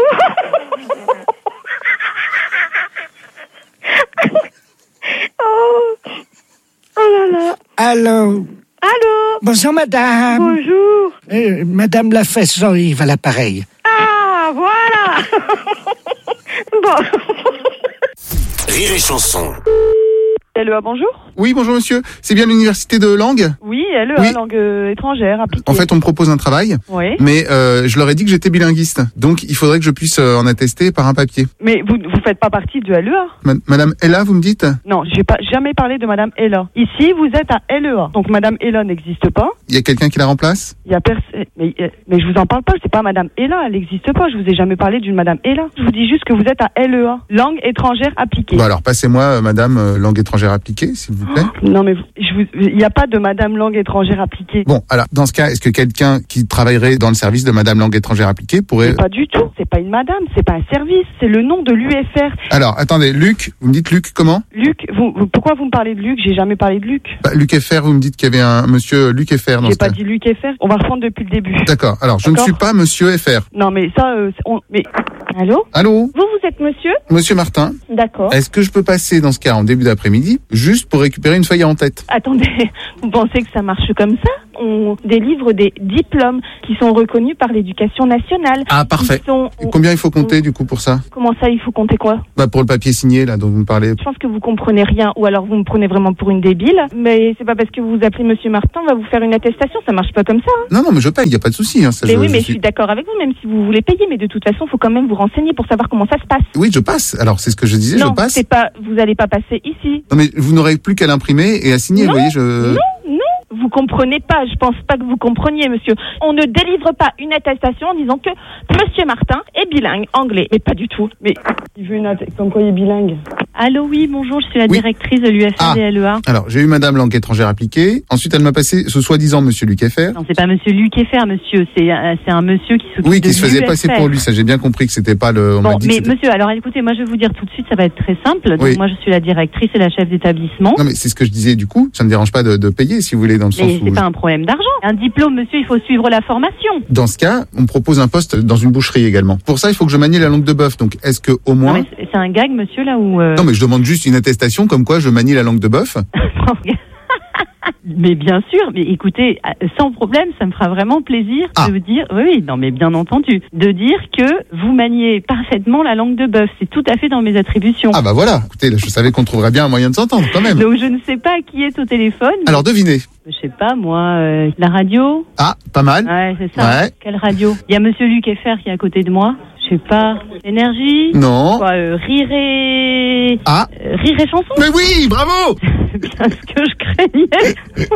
Speaker 15: oh là là.
Speaker 12: Allô.
Speaker 15: Allô.
Speaker 12: Bonjour madame.
Speaker 15: Bonjour.
Speaker 12: Euh, madame Lafesse Jean-Yves à l'appareil.
Speaker 15: Ah, voilà. Bon.
Speaker 4: Rire et chanson.
Speaker 20: L E A, bonjour.
Speaker 5: Oui, bonjour monsieur. C'est bien l'université de langue?
Speaker 20: Oui, L E A, oui. Langue euh, étrangère, appliquée.
Speaker 5: En fait, on me propose un travail.
Speaker 20: Oui.
Speaker 5: Mais euh, je leur ai dit que j'étais bilinguiste. Donc, il faudrait que je puisse euh, en attester par un papier.
Speaker 20: Mais vous vous faites pas partie de L E A?
Speaker 5: Ma- Madame Ella, vous me dites?
Speaker 20: Non, j'ai pas jamais parlé de Madame Ella. Ici, vous êtes à L E A. Donc, Madame Ella n'existe pas.
Speaker 5: Il y a quelqu'un qui la remplace?
Speaker 20: Il y a personne. Mais, mais je vous en parle pas, c'est pas Madame Ella, elle n'existe pas. Je vous ai jamais parlé d'une Madame Ella. Je vous dis juste que vous êtes à L E A, langue étrangère appliquée.
Speaker 5: Bah alors, passez-moi, euh, Madame euh, langue étrangère étrangère appliquée, s'il vous plaît?
Speaker 20: Non, mais je vous- il n'y a pas de madame langue étrangère appliquée.
Speaker 5: Bon, alors, dans ce cas, est-ce que quelqu'un qui travaillerait dans le service de madame langue étrangère appliquée pourrait...
Speaker 20: Pas du tout. C'est pas une madame, c'est pas un service, c'est le nom de l'U F R.
Speaker 5: Alors, attendez, Luc, vous me dites Luc comment?
Speaker 20: Luc, vous, vous- pourquoi vous me parlez de Luc? J'ai jamais parlé de Luc.
Speaker 5: Bah, Luc F R, vous me dites qu'il y avait un monsieur Luc F R dans
Speaker 20: J'ai
Speaker 5: ce
Speaker 20: pas
Speaker 5: cas.
Speaker 20: dit Luc F R. On va reprendre depuis le début.
Speaker 5: D'accord, alors, je ne
Speaker 20: D'accord.
Speaker 5: suis pas monsieur F R.
Speaker 20: Non, mais ça, euh, c'est- on, mais allô?
Speaker 5: Allô?
Speaker 9: Vous, vous êtes monsieur?
Speaker 5: Monsieur Martin,
Speaker 9: D'accord.
Speaker 5: est-ce que je peux passer dans ce cas en début d'après-midi, juste pour récupérer une feuille en tête?
Speaker 9: Attendez, vous pensez que ça marche comme ça? On délivre des diplômes qui sont reconnus par l'éducation nationale.
Speaker 5: Ah, parfait.
Speaker 9: Ils sont-
Speaker 5: Et combien il faut compter, du coup, pour ça?
Speaker 9: Comment ça, il faut compter quoi?
Speaker 5: Bah, pour le papier signé, là, dont vous me parlez.
Speaker 9: Je pense que vous comprenez rien, ou alors vous me prenez vraiment pour une débile. Mais c'est pas parce que vous vous appelez Monsieur Martin, on va vous faire une attestation, ça marche pas comme ça. Hein.
Speaker 5: Non, non, mais je paye, il n'y a pas de souci. Hein, ça,
Speaker 9: mais
Speaker 5: je,
Speaker 9: oui,
Speaker 5: je
Speaker 9: mais je
Speaker 5: suis-
Speaker 9: suis d'accord avec vous, même si vous voulez payer, mais de toute façon, faut quand même vous renseigner pour savoir comment ça se passe.
Speaker 5: Oui, je passe. Alors, c'est ce que je disais,
Speaker 9: non,
Speaker 5: je passe.
Speaker 9: c'est pas, vous allez pas passer ici.
Speaker 5: Non, mais vous n'aurez plus qu'à l'imprimer et à signer,
Speaker 9: Non,
Speaker 5: vous voyez, je...
Speaker 9: Non, non, vous comprenez pas. Je pense pas que vous compreniez, monsieur. On ne délivre pas une attestation en disant que Monsieur Martin est bilingue anglais, mais pas du tout. Mais
Speaker 20: il veut une att- comme quoi il est bilingue.
Speaker 21: Allô, oui, bonjour, je suis la
Speaker 5: Oui.
Speaker 21: directrice de l'U F R D L E A.
Speaker 5: Alors, j'ai eu madame langue étrangère appliquée. Ensuite, elle m'a passé ce soi-disant monsieur Luc F R.
Speaker 21: Non, c'est pas monsieur Luc F R, monsieur, c'est euh, c'est un monsieur qui s'occupe
Speaker 5: Oui,
Speaker 21: de
Speaker 5: qui se faisait
Speaker 21: l'U F R.
Speaker 5: passer pour lui. Ça, j'ai bien compris que c'était pas le... On m'a
Speaker 21: Bon,
Speaker 5: dit que
Speaker 21: mais
Speaker 5: c'était-
Speaker 21: monsieur, alors écoutez, moi je vais vous dire tout de suite, ça va être très simple. Donc
Speaker 5: Oui.
Speaker 21: moi je suis la directrice et la chef d'établissement.
Speaker 5: Non, mais c'est ce que je disais, du coup. Ça ne dérange pas de, de payer, si vous voulez, dans le sens
Speaker 21: Mais
Speaker 5: où...
Speaker 21: c'est pas un problème d'argent. Un diplôme, monsieur, il faut suivre la formation.
Speaker 5: Dans ce cas, on me propose un poste dans une boucherie également. Pour ça, il faut que je manie la langue de bœuf. Donc, est-ce que au
Speaker 21: Non,
Speaker 5: moins...
Speaker 21: mais c'est- c'est un gag, monsieur, là où... euh,
Speaker 5: Non, mais je demande juste une attestation comme quoi je manie la langue de bœuf.
Speaker 21: Mais bien sûr, mais écoutez, euh, sans problème, ça me fera vraiment plaisir
Speaker 5: Ah.
Speaker 21: de vous dire, oui, oui, non, mais bien entendu, de dire que vous maniez parfaitement la langue de bœuf. C'est tout à fait dans mes attributions.
Speaker 5: Ah bah voilà. Écoutez, là, je savais qu'on trouverait bien un moyen de s'entendre quand même.
Speaker 21: Donc je ne sais pas qui est au téléphone. mais-
Speaker 5: Alors, devinez.
Speaker 21: Je sais pas, moi, euh, la radio.
Speaker 5: Ah, pas mal.
Speaker 21: Ouais, c'est ça.
Speaker 5: Ouais.
Speaker 21: Quelle radio? Il y a monsieur Luc F R qui est à côté de moi. Je sais pas. Énergie?
Speaker 5: Non.
Speaker 21: Quoi, euh, rire et...
Speaker 5: Ah.
Speaker 21: Euh, rire et chanson?
Speaker 5: Mais oui, bravo!
Speaker 21: C'est bien ce que je craignais.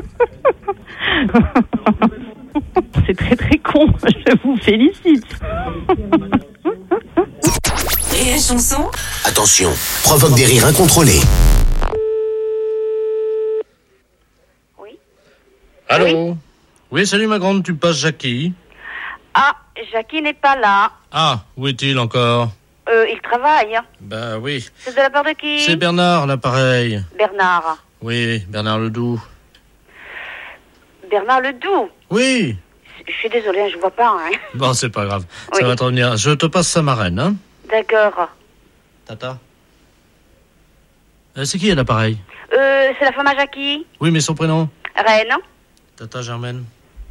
Speaker 21: C'est très très con. Je vous félicite.
Speaker 11: Rire et chanson.
Speaker 4: Attention, provoque des rires incontrôlés.
Speaker 2: Allô? Oui, salut ma grande, tu passes Jackie?
Speaker 22: Ah, Jackie n'est pas là.
Speaker 2: Ah, où est-il encore?
Speaker 22: Euh, il travaille.
Speaker 2: Bah oui.
Speaker 22: C'est de la part de qui?
Speaker 2: C'est Bernard, l'appareil.
Speaker 22: Bernard.
Speaker 2: Oui, Bernard Ledoux.
Speaker 22: Bernard Ledoux.
Speaker 2: Oui.
Speaker 22: Je suis désolée, je vois pas. Hein.
Speaker 2: Bon, c'est pas grave.
Speaker 22: Oui.
Speaker 2: Ça va te revenir. Je te passe sa marraine, hein?
Speaker 22: D'accord.
Speaker 2: Tata. Euh, c'est qui à l'appareil?
Speaker 22: Euh, c'est la femme à Jackie.
Speaker 2: Oui, mais son prénom?
Speaker 22: Reine.
Speaker 2: Tata Germaine.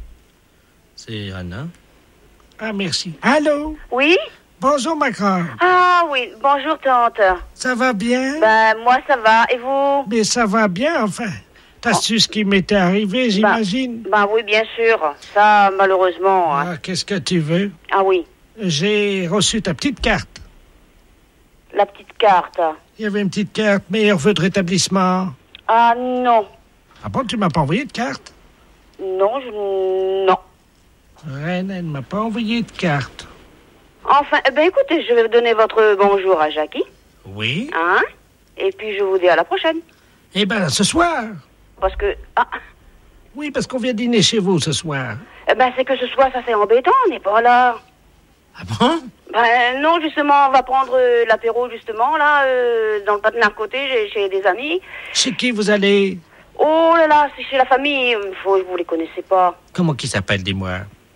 Speaker 2: C'est Anne, hein?
Speaker 12: Ah, merci. Allô?
Speaker 22: Oui?
Speaker 12: Bonjour, ma grande.
Speaker 22: Ah oui, bonjour tante.
Speaker 12: Ça va bien?
Speaker 22: Ben, moi ça va, et vous?
Speaker 12: Mais ça va bien, enfin. T'as su ce qui m'était arrivé, j'imagine?
Speaker 22: Ben oui, bien sûr. Ça, malheureusement. hein.
Speaker 12: Ah, qu'est-ce que tu veux?
Speaker 22: Ah oui,
Speaker 12: J'ai reçu ta petite carte.
Speaker 22: la petite carte.
Speaker 12: Il y avait une petite carte, meilleur vœu de rétablissement.
Speaker 22: Ah non,
Speaker 12: Ah bon, tu m'as pas envoyé de carte?
Speaker 22: non, je... non.
Speaker 12: Reine, elle ne m'a pas envoyé de carte.
Speaker 22: Enfin, eh ben écoutez, je vais donner votre bonjour à Jackie.
Speaker 12: Oui?
Speaker 22: Hein? Et puis je vous dis à la prochaine.
Speaker 12: Eh ben, ce soir.
Speaker 22: Parce que... Ah,
Speaker 12: Oui, parce qu'on vient dîner chez vous ce soir.
Speaker 22: eh ben c'est que ce soir, ça c'est embêtant, on n'est pas là.
Speaker 12: Ah bon?
Speaker 22: Ben non, justement, on va prendre euh, l'apéro, justement, là, euh, dans le patelin à côté, chez, chez des amis.
Speaker 12: Chez qui vous allez?
Speaker 22: Oh là là, c'est chez la famille, faut, vous les connaissez pas.
Speaker 12: Comment qui s'appelle, dis-moi?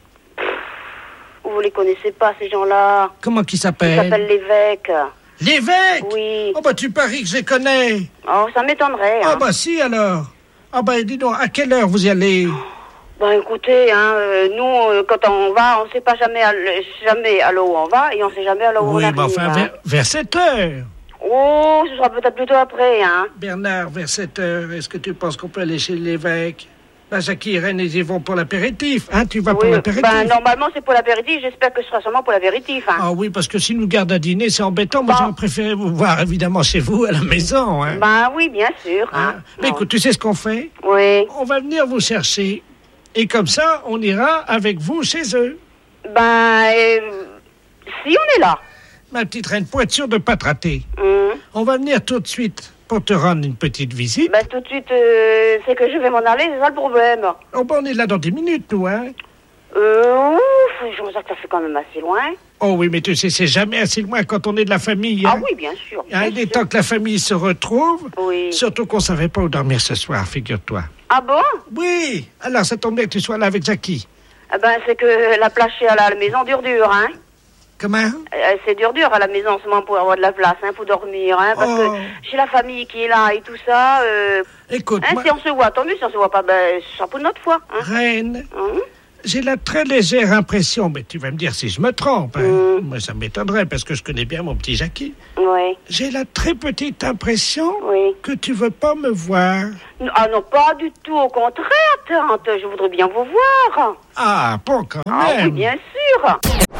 Speaker 22: Vous les connaissez pas, ces gens-là.
Speaker 12: Comment qui
Speaker 22: Ils
Speaker 12: s'appelle?
Speaker 22: s'appellent l'évêque.
Speaker 12: L'évêque?
Speaker 22: Oui.
Speaker 12: Oh bah tu paries que je les connais.
Speaker 22: Oh, ça m'étonnerait,
Speaker 12: Ah
Speaker 22: hein.
Speaker 12: bah si alors. Ah bah dis donc, à quelle heure vous y allez?
Speaker 22: Ben écoutez, hein, euh, nous, euh, quand on va, on sait pas jamais à, l- jamais à l'eau où on va, et on sait jamais à l'eau où on
Speaker 12: Oui,
Speaker 22: arrive.
Speaker 12: mais enfin,
Speaker 22: hein.
Speaker 12: vers, vers sept heures.
Speaker 22: Oh, ce sera peut-être plutôt après, hein.
Speaker 12: Bernard, vers sept heures, est-ce que tu penses qu'on peut aller chez l'évêque? Bah, Jackie et Reine, ils y vont pour l'apéritif. Hein, tu vas pour
Speaker 22: Oui,
Speaker 12: l'apéritif?
Speaker 22: ben normalement c'est pour l'apéritif, j'espère que ce sera seulement pour l'apéritif, hein.
Speaker 12: Ah oui, parce que si nous garde à dîner, c'est embêtant. Moi, j'aurais préféré vous voir évidemment chez vous, à la maison. Hein.
Speaker 22: Ben oui, bien sûr. Hein.
Speaker 12: Mais écoute, tu sais ce qu'on fait?
Speaker 22: Oui.
Speaker 12: On va venir vous chercher. Et comme ça, on ira avec vous chez eux.
Speaker 22: Ben, euh, si on est là.
Speaker 12: Ma petite reine, pour être sûr de ne pas te rater,
Speaker 22: Hum.
Speaker 12: on va venir tout de suite pour te rendre une petite visite.
Speaker 22: Ben, tout de suite, euh, c'est que je vais m'en aller, c'est ça le problème.
Speaker 12: Oh, ben, on est là dans dix minutes, nous, hein.
Speaker 22: Euh, ouf, je me sens que ça fait quand même assez loin.
Speaker 12: Oh oui, mais tu sais, c'est jamais assez loin quand on est de la famille. Hein.
Speaker 22: Ah oui, bien sûr.
Speaker 12: Bien il est temps que la famille se retrouve.
Speaker 22: Oui.
Speaker 12: Surtout qu'on savait pas où dormir ce soir, figure-toi.
Speaker 22: Ah bon?
Speaker 12: Oui. Alors, ça tombe bien que tu sois là avec Jackie.
Speaker 22: Eh ben, c'est que la place chez à la maison dure dur, hein.
Speaker 12: Comment?
Speaker 22: Euh, c'est dur dur à la maison en ce moment pour avoir de la place, hein, pour dormir, hein, parce
Speaker 12: oh.
Speaker 22: que j'ai la famille qui est là et tout ça. Euh,
Speaker 12: Écoute,
Speaker 22: hein,
Speaker 12: moi...
Speaker 22: si on se voit, tant mieux. Si on se voit pas, ben, ce sera pour notre fois. Hein.
Speaker 12: Reine,
Speaker 22: Hein?
Speaker 12: j'ai la très légère impression, mais tu vas me dire si je me trompe. Hein. Mm. Moi, ça m'étonnerait parce que je connais bien mon petit Jackie.
Speaker 22: Oui.
Speaker 12: J'ai la très petite impression
Speaker 22: oui.
Speaker 12: que tu veux pas me voir.
Speaker 22: Ah non, pas du tout. Au contraire, tante. Je voudrais bien vous voir.
Speaker 12: Ah, bon, quand même.
Speaker 22: Ah oui, bien sûr.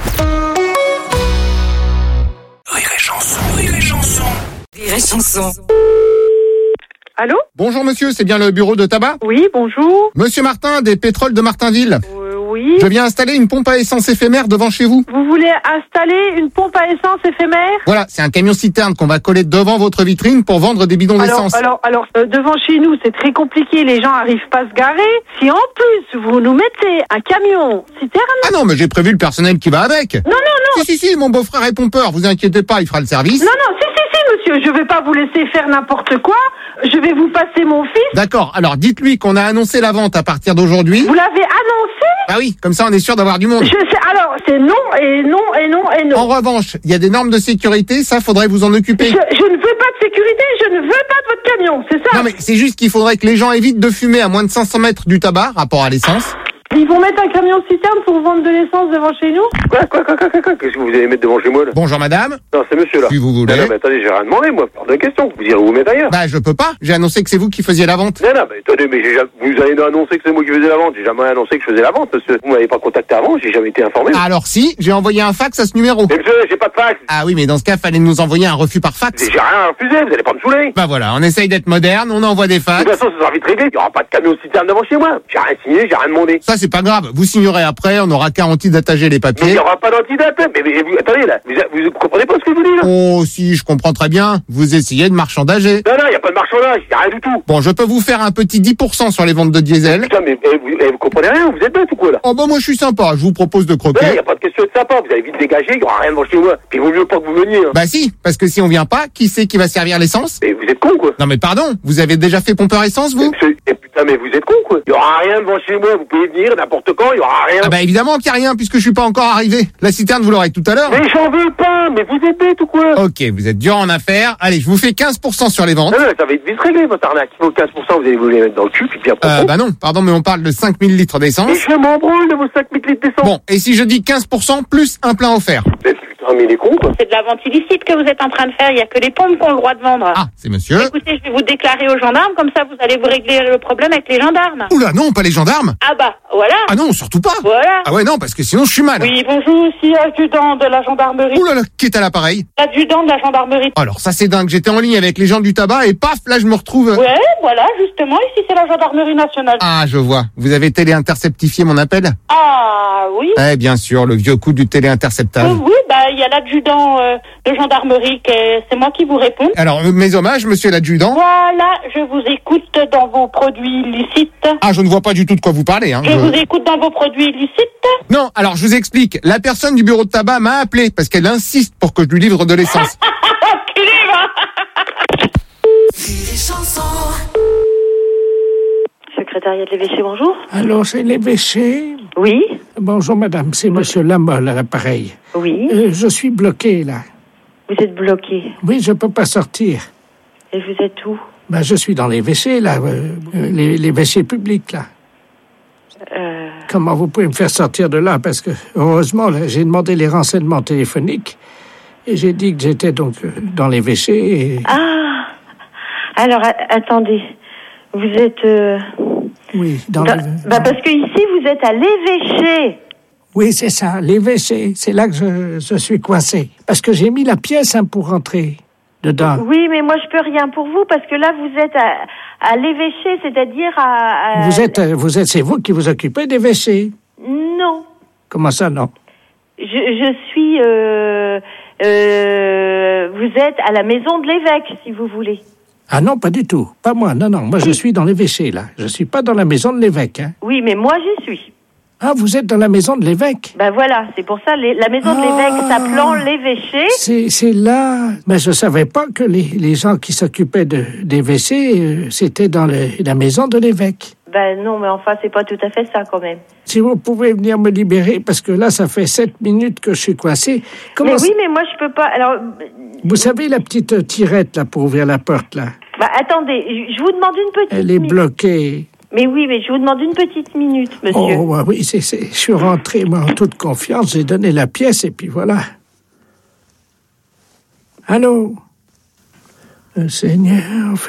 Speaker 4: Rire et chanson, rire et chanson.
Speaker 11: Rire et chanson.
Speaker 6: Allô?
Speaker 5: Bonjour monsieur, c'est bien le bureau de tabac?
Speaker 6: Oui, bonjour.
Speaker 5: Monsieur Martin, des pétroles de Martinville.
Speaker 6: Euh, oui.
Speaker 5: Je viens installer une pompe à essence éphémère devant chez vous.
Speaker 6: Vous voulez installer une pompe à essence éphémère?
Speaker 5: Voilà, c'est un camion citerne qu'on va coller devant votre vitrine pour vendre des bidons
Speaker 6: alors,
Speaker 5: d'essence.
Speaker 6: Alors, alors, euh, devant chez nous, c'est très compliqué, les gens arrivent pas à se garer. Si en plus, vous nous mettez un camion citerne...
Speaker 5: Ah non, mais j'ai prévu le personnel qui va avec.
Speaker 6: Non, non, non.
Speaker 5: Si, si, si, mon beau-frère est pompeur, vous inquiétez pas, il fera le service.
Speaker 6: Non, non, si, si, si, monsieur, je vais pas vous laisser faire n'importe quoi. Je vais vous passer mon fils.
Speaker 5: D'accord, alors dites-lui qu'on a annoncé la vente à partir d'aujourd'hui.
Speaker 6: Vous l'avez annoncé?
Speaker 5: Ah oui, comme ça on est sûr d'avoir du monde.
Speaker 6: Je sais, alors, c'est non et non et non et non.
Speaker 5: En revanche, il y a des normes de sécurité, ça faudrait vous en occuper.
Speaker 6: Je, je ne veux pas de sécurité, je ne veux pas de votre camion, c'est ça?
Speaker 5: Non mais c'est juste qu'il faudrait que les gens évitent de fumer à moins de cinq cents mètres du tabac, rapport à l'essence.
Speaker 6: Ils vont mettre un camion citerne pour vendre de l'essence devant chez nous?
Speaker 19: Quoi, quoi, quoi, quoi, quoi, quoi? Qu'est-ce que vous allez mettre devant chez moi, là?
Speaker 5: Bonjour madame.
Speaker 19: Non, c'est monsieur, là.
Speaker 5: Si vous voulez.
Speaker 19: Non, non, mais attendez, j'ai rien demandé, moi. Pardon de question. Vous irez vous mettre ailleurs.
Speaker 5: Bah, je peux pas. J'ai annoncé que c'est vous qui faisiez la vente.
Speaker 19: Non, non, mais attendez, mais j'ai jamais... vous avez annoncé que c'est moi qui faisais la vente. J'ai jamais annoncé que je faisais la vente, monsieur. Vous m'avez pas contacté avant, j'ai jamais été informé.
Speaker 5: Alors si, j'ai envoyé un fax à ce numéro.
Speaker 19: Mais monsieur, j'ai pas de fax.
Speaker 5: Ah oui, mais dans ce cas, fallait nous envoyer un refus par fax.
Speaker 19: J'ai rien refusé, vous allez pas me saouler.
Speaker 5: Bah voilà, on essaye d'être moderne, on envoie des fax.
Speaker 19: De toute façon, ça sera vite réglé. Il y aura pas de camion citerne devant chez moi. J'ai rien signé, j'ai rien demandé.
Speaker 5: Ça, c'est pas grave. Vous signerez après, on aura garantie d'attacher les
Speaker 19: Mais
Speaker 5: papiers.
Speaker 19: il y aura pas d'antidate. Mais, mais vous, attendez, là. Vous, vous comprenez pas ce que je vous dis, là?
Speaker 5: Oh, si, je comprends très bien. Vous essayez de marchandager.
Speaker 19: Non, non, il y a pas de marchandage. Il y a rien du tout.
Speaker 5: Bon, je peux vous faire un petit dix pour cent sur les ventes de diesel.
Speaker 19: Putain, mais eh, vous, eh, vous comprenez rien? Vous êtes bête ou quoi, là?
Speaker 5: Oh bah moi, je suis sympa. Je vous propose de croquer.
Speaker 19: Il n'y a pas de question de sympa, vous allez vite dégager, il n'y aura rien devant chez moi. Puis il vaut mieux pas que vous veniez. Hein.
Speaker 5: Bah si, parce que si on vient pas, qui c'est qui va servir l'essence?
Speaker 19: Mais vous êtes con, quoi.
Speaker 5: Non mais pardon, vous avez déjà fait pompeur essence, vous?
Speaker 19: Mais, mais putain, mais vous êtes con, quoi. Il n'y aura rien devant chez moi, vous pouvez venir n'importe quand, il n'y aura rien.
Speaker 5: Ah bah évidemment qu'il n'y a rien, puisque je suis pas encore arrivé. La citerne, vous l'aurez tout à l'heure.
Speaker 19: Mais j'en veux pas, mais vous êtes bête ou quoi?
Speaker 5: Ok, vous êtes dur en affaires. Allez, je vous fais quinze pour cent sur les ventes.
Speaker 19: Non, non, ça va être vite réglé, votre arnaque. Il faut quinze pour cent, vous allez vous les mettre dans le cul, puis bien
Speaker 5: Euh, bah non, pardon, mais on parle de cinq mille litres d'essence.
Speaker 19: Et je m'en branle de vos cinq mille litres d'essence.
Speaker 5: Bon, et si je dis quinze pour cent plus un plein offert?
Speaker 19: Mais putain, mais il est con, quoi.
Speaker 9: C'est de la vente illicite que vous êtes en train de faire. Il n'y a que les pompes qui ont le droit de vendre.
Speaker 5: Ah, c'est monsieur.
Speaker 9: Écoutez, je vais vous déclarer aux gendarmes, comme ça vous allez vous régler le problème avec les gendarmes.
Speaker 5: Oula, non, pas les gendarmes.
Speaker 9: Ah bah, voilà.
Speaker 5: Ah non, surtout pas.
Speaker 9: Voilà.
Speaker 5: Ah ouais, non, parce que sinon je suis mal.
Speaker 9: Oui, bonjour, ici adjudant de la gendarmerie.
Speaker 5: Oula là, qui est à l'appareil?
Speaker 9: Adjudant de la gendarmerie.
Speaker 5: Alors ça c'est dingue, j'étais en ligne avec les gens du tabac et paf, là je me retrouve...
Speaker 9: Ouais, voilà, justement, ici c'est la gendarmerie nationale.
Speaker 5: Ah, je vois. Vous avez télé-interceptifié mon appel?
Speaker 9: Ah, oui.
Speaker 5: Eh bien sûr, le vieux coup du télé-interceptable.
Speaker 9: Oui, oui, bah il y a l'adjudant euh, de gendarmerie, qui est- c'est moi qui vous réponds.
Speaker 5: Alors, euh, mes hommages, monsieur l'adjudant.
Speaker 9: Voilà, je vous écoute dans vos produits illicites.
Speaker 5: Ah, je ne vois pas du tout de quoi vous parlez. Hein.
Speaker 9: Je
Speaker 5: Je-
Speaker 9: vous écoute dans vos produits illicites.
Speaker 5: Non, alors je vous explique. La personne du bureau de tabac m'a appelé parce qu'elle insiste pour que je lui livre de l'essence.
Speaker 13: Secrétariat de l'évêché, bonjour.
Speaker 12: Allô, c'est l'évêché?
Speaker 13: Oui.
Speaker 12: Bonjour madame, c'est monsieur Lamolle à l'appareil.
Speaker 13: Oui.
Speaker 12: Euh, je suis bloqué là.
Speaker 13: Vous êtes bloqué.
Speaker 12: Oui, je peux pas sortir.
Speaker 13: Et vous êtes où?
Speaker 12: Ben, je suis dans les W C là, euh, euh, les, les W C publics là.
Speaker 13: euh...
Speaker 12: Comment vous pouvez me faire sortir de là? Parce que, heureusement, là, j'ai demandé les renseignements téléphoniques et j'ai dit que j'étais donc euh, dans les W C et...
Speaker 13: Ah. Alors, a- attendez. Vous êtes... euh,
Speaker 12: Oui, dans
Speaker 13: dans-
Speaker 12: les...
Speaker 13: Bah parce que ici vous êtes à l'évêché.
Speaker 12: Oui, c'est ça, les W C. C'est là que je, je suis coincé. Parce que j'ai mis la pièce hein, pour rentrer dedans.
Speaker 13: Oui, mais moi je peux rien pour vous parce que là vous êtes à, à l'évêché, c'est-à-dire à, à-
Speaker 12: Vous êtes, euh, vous êtes, c'est vous qui vous occupez des W C.
Speaker 13: Non.
Speaker 12: Comment ça, non?
Speaker 13: Je, je suis... euh, euh, vous êtes à la maison de l'évêque, si vous voulez.
Speaker 12: Ah non, pas du tout. Pas moi. Non, non. Moi, je suis dans l'évêché, là. Je suis pas dans la maison de l'évêque. Hein.
Speaker 3: Oui, mais moi, j'y suis.
Speaker 12: Ah, vous êtes dans la maison de l'évêque?
Speaker 3: Ben voilà, c'est pour ça, les, la maison de l'évêque s'appelant l'évêché.
Speaker 12: C'est, c'est là... Mais je savais pas que les, les gens qui s'occupaient de, des W C, euh, c'était dans le, la maison de l'évêque.
Speaker 3: Ben non, mais enfin, c'est pas tout à fait ça, quand même.
Speaker 12: Si vous pouvez venir me libérer, parce que là, ça fait sept minutes que je suis coincé. Comment
Speaker 3: mais oui,
Speaker 12: ça...
Speaker 3: mais moi, je peux pas... Alors...
Speaker 12: Vous savez la petite tirette, là, pour ouvrir la porte, là?
Speaker 3: Bah, attendez, je vous demande une petite...
Speaker 12: Elle est bloquée.
Speaker 3: Mais oui, mais je vous demande une petite minute, monsieur.
Speaker 12: Oh, bah oui, c'est, c'est, je suis rentré, moi, en toute confiance, j'ai donné la pièce, et puis voilà. Allô? Le Seigneur...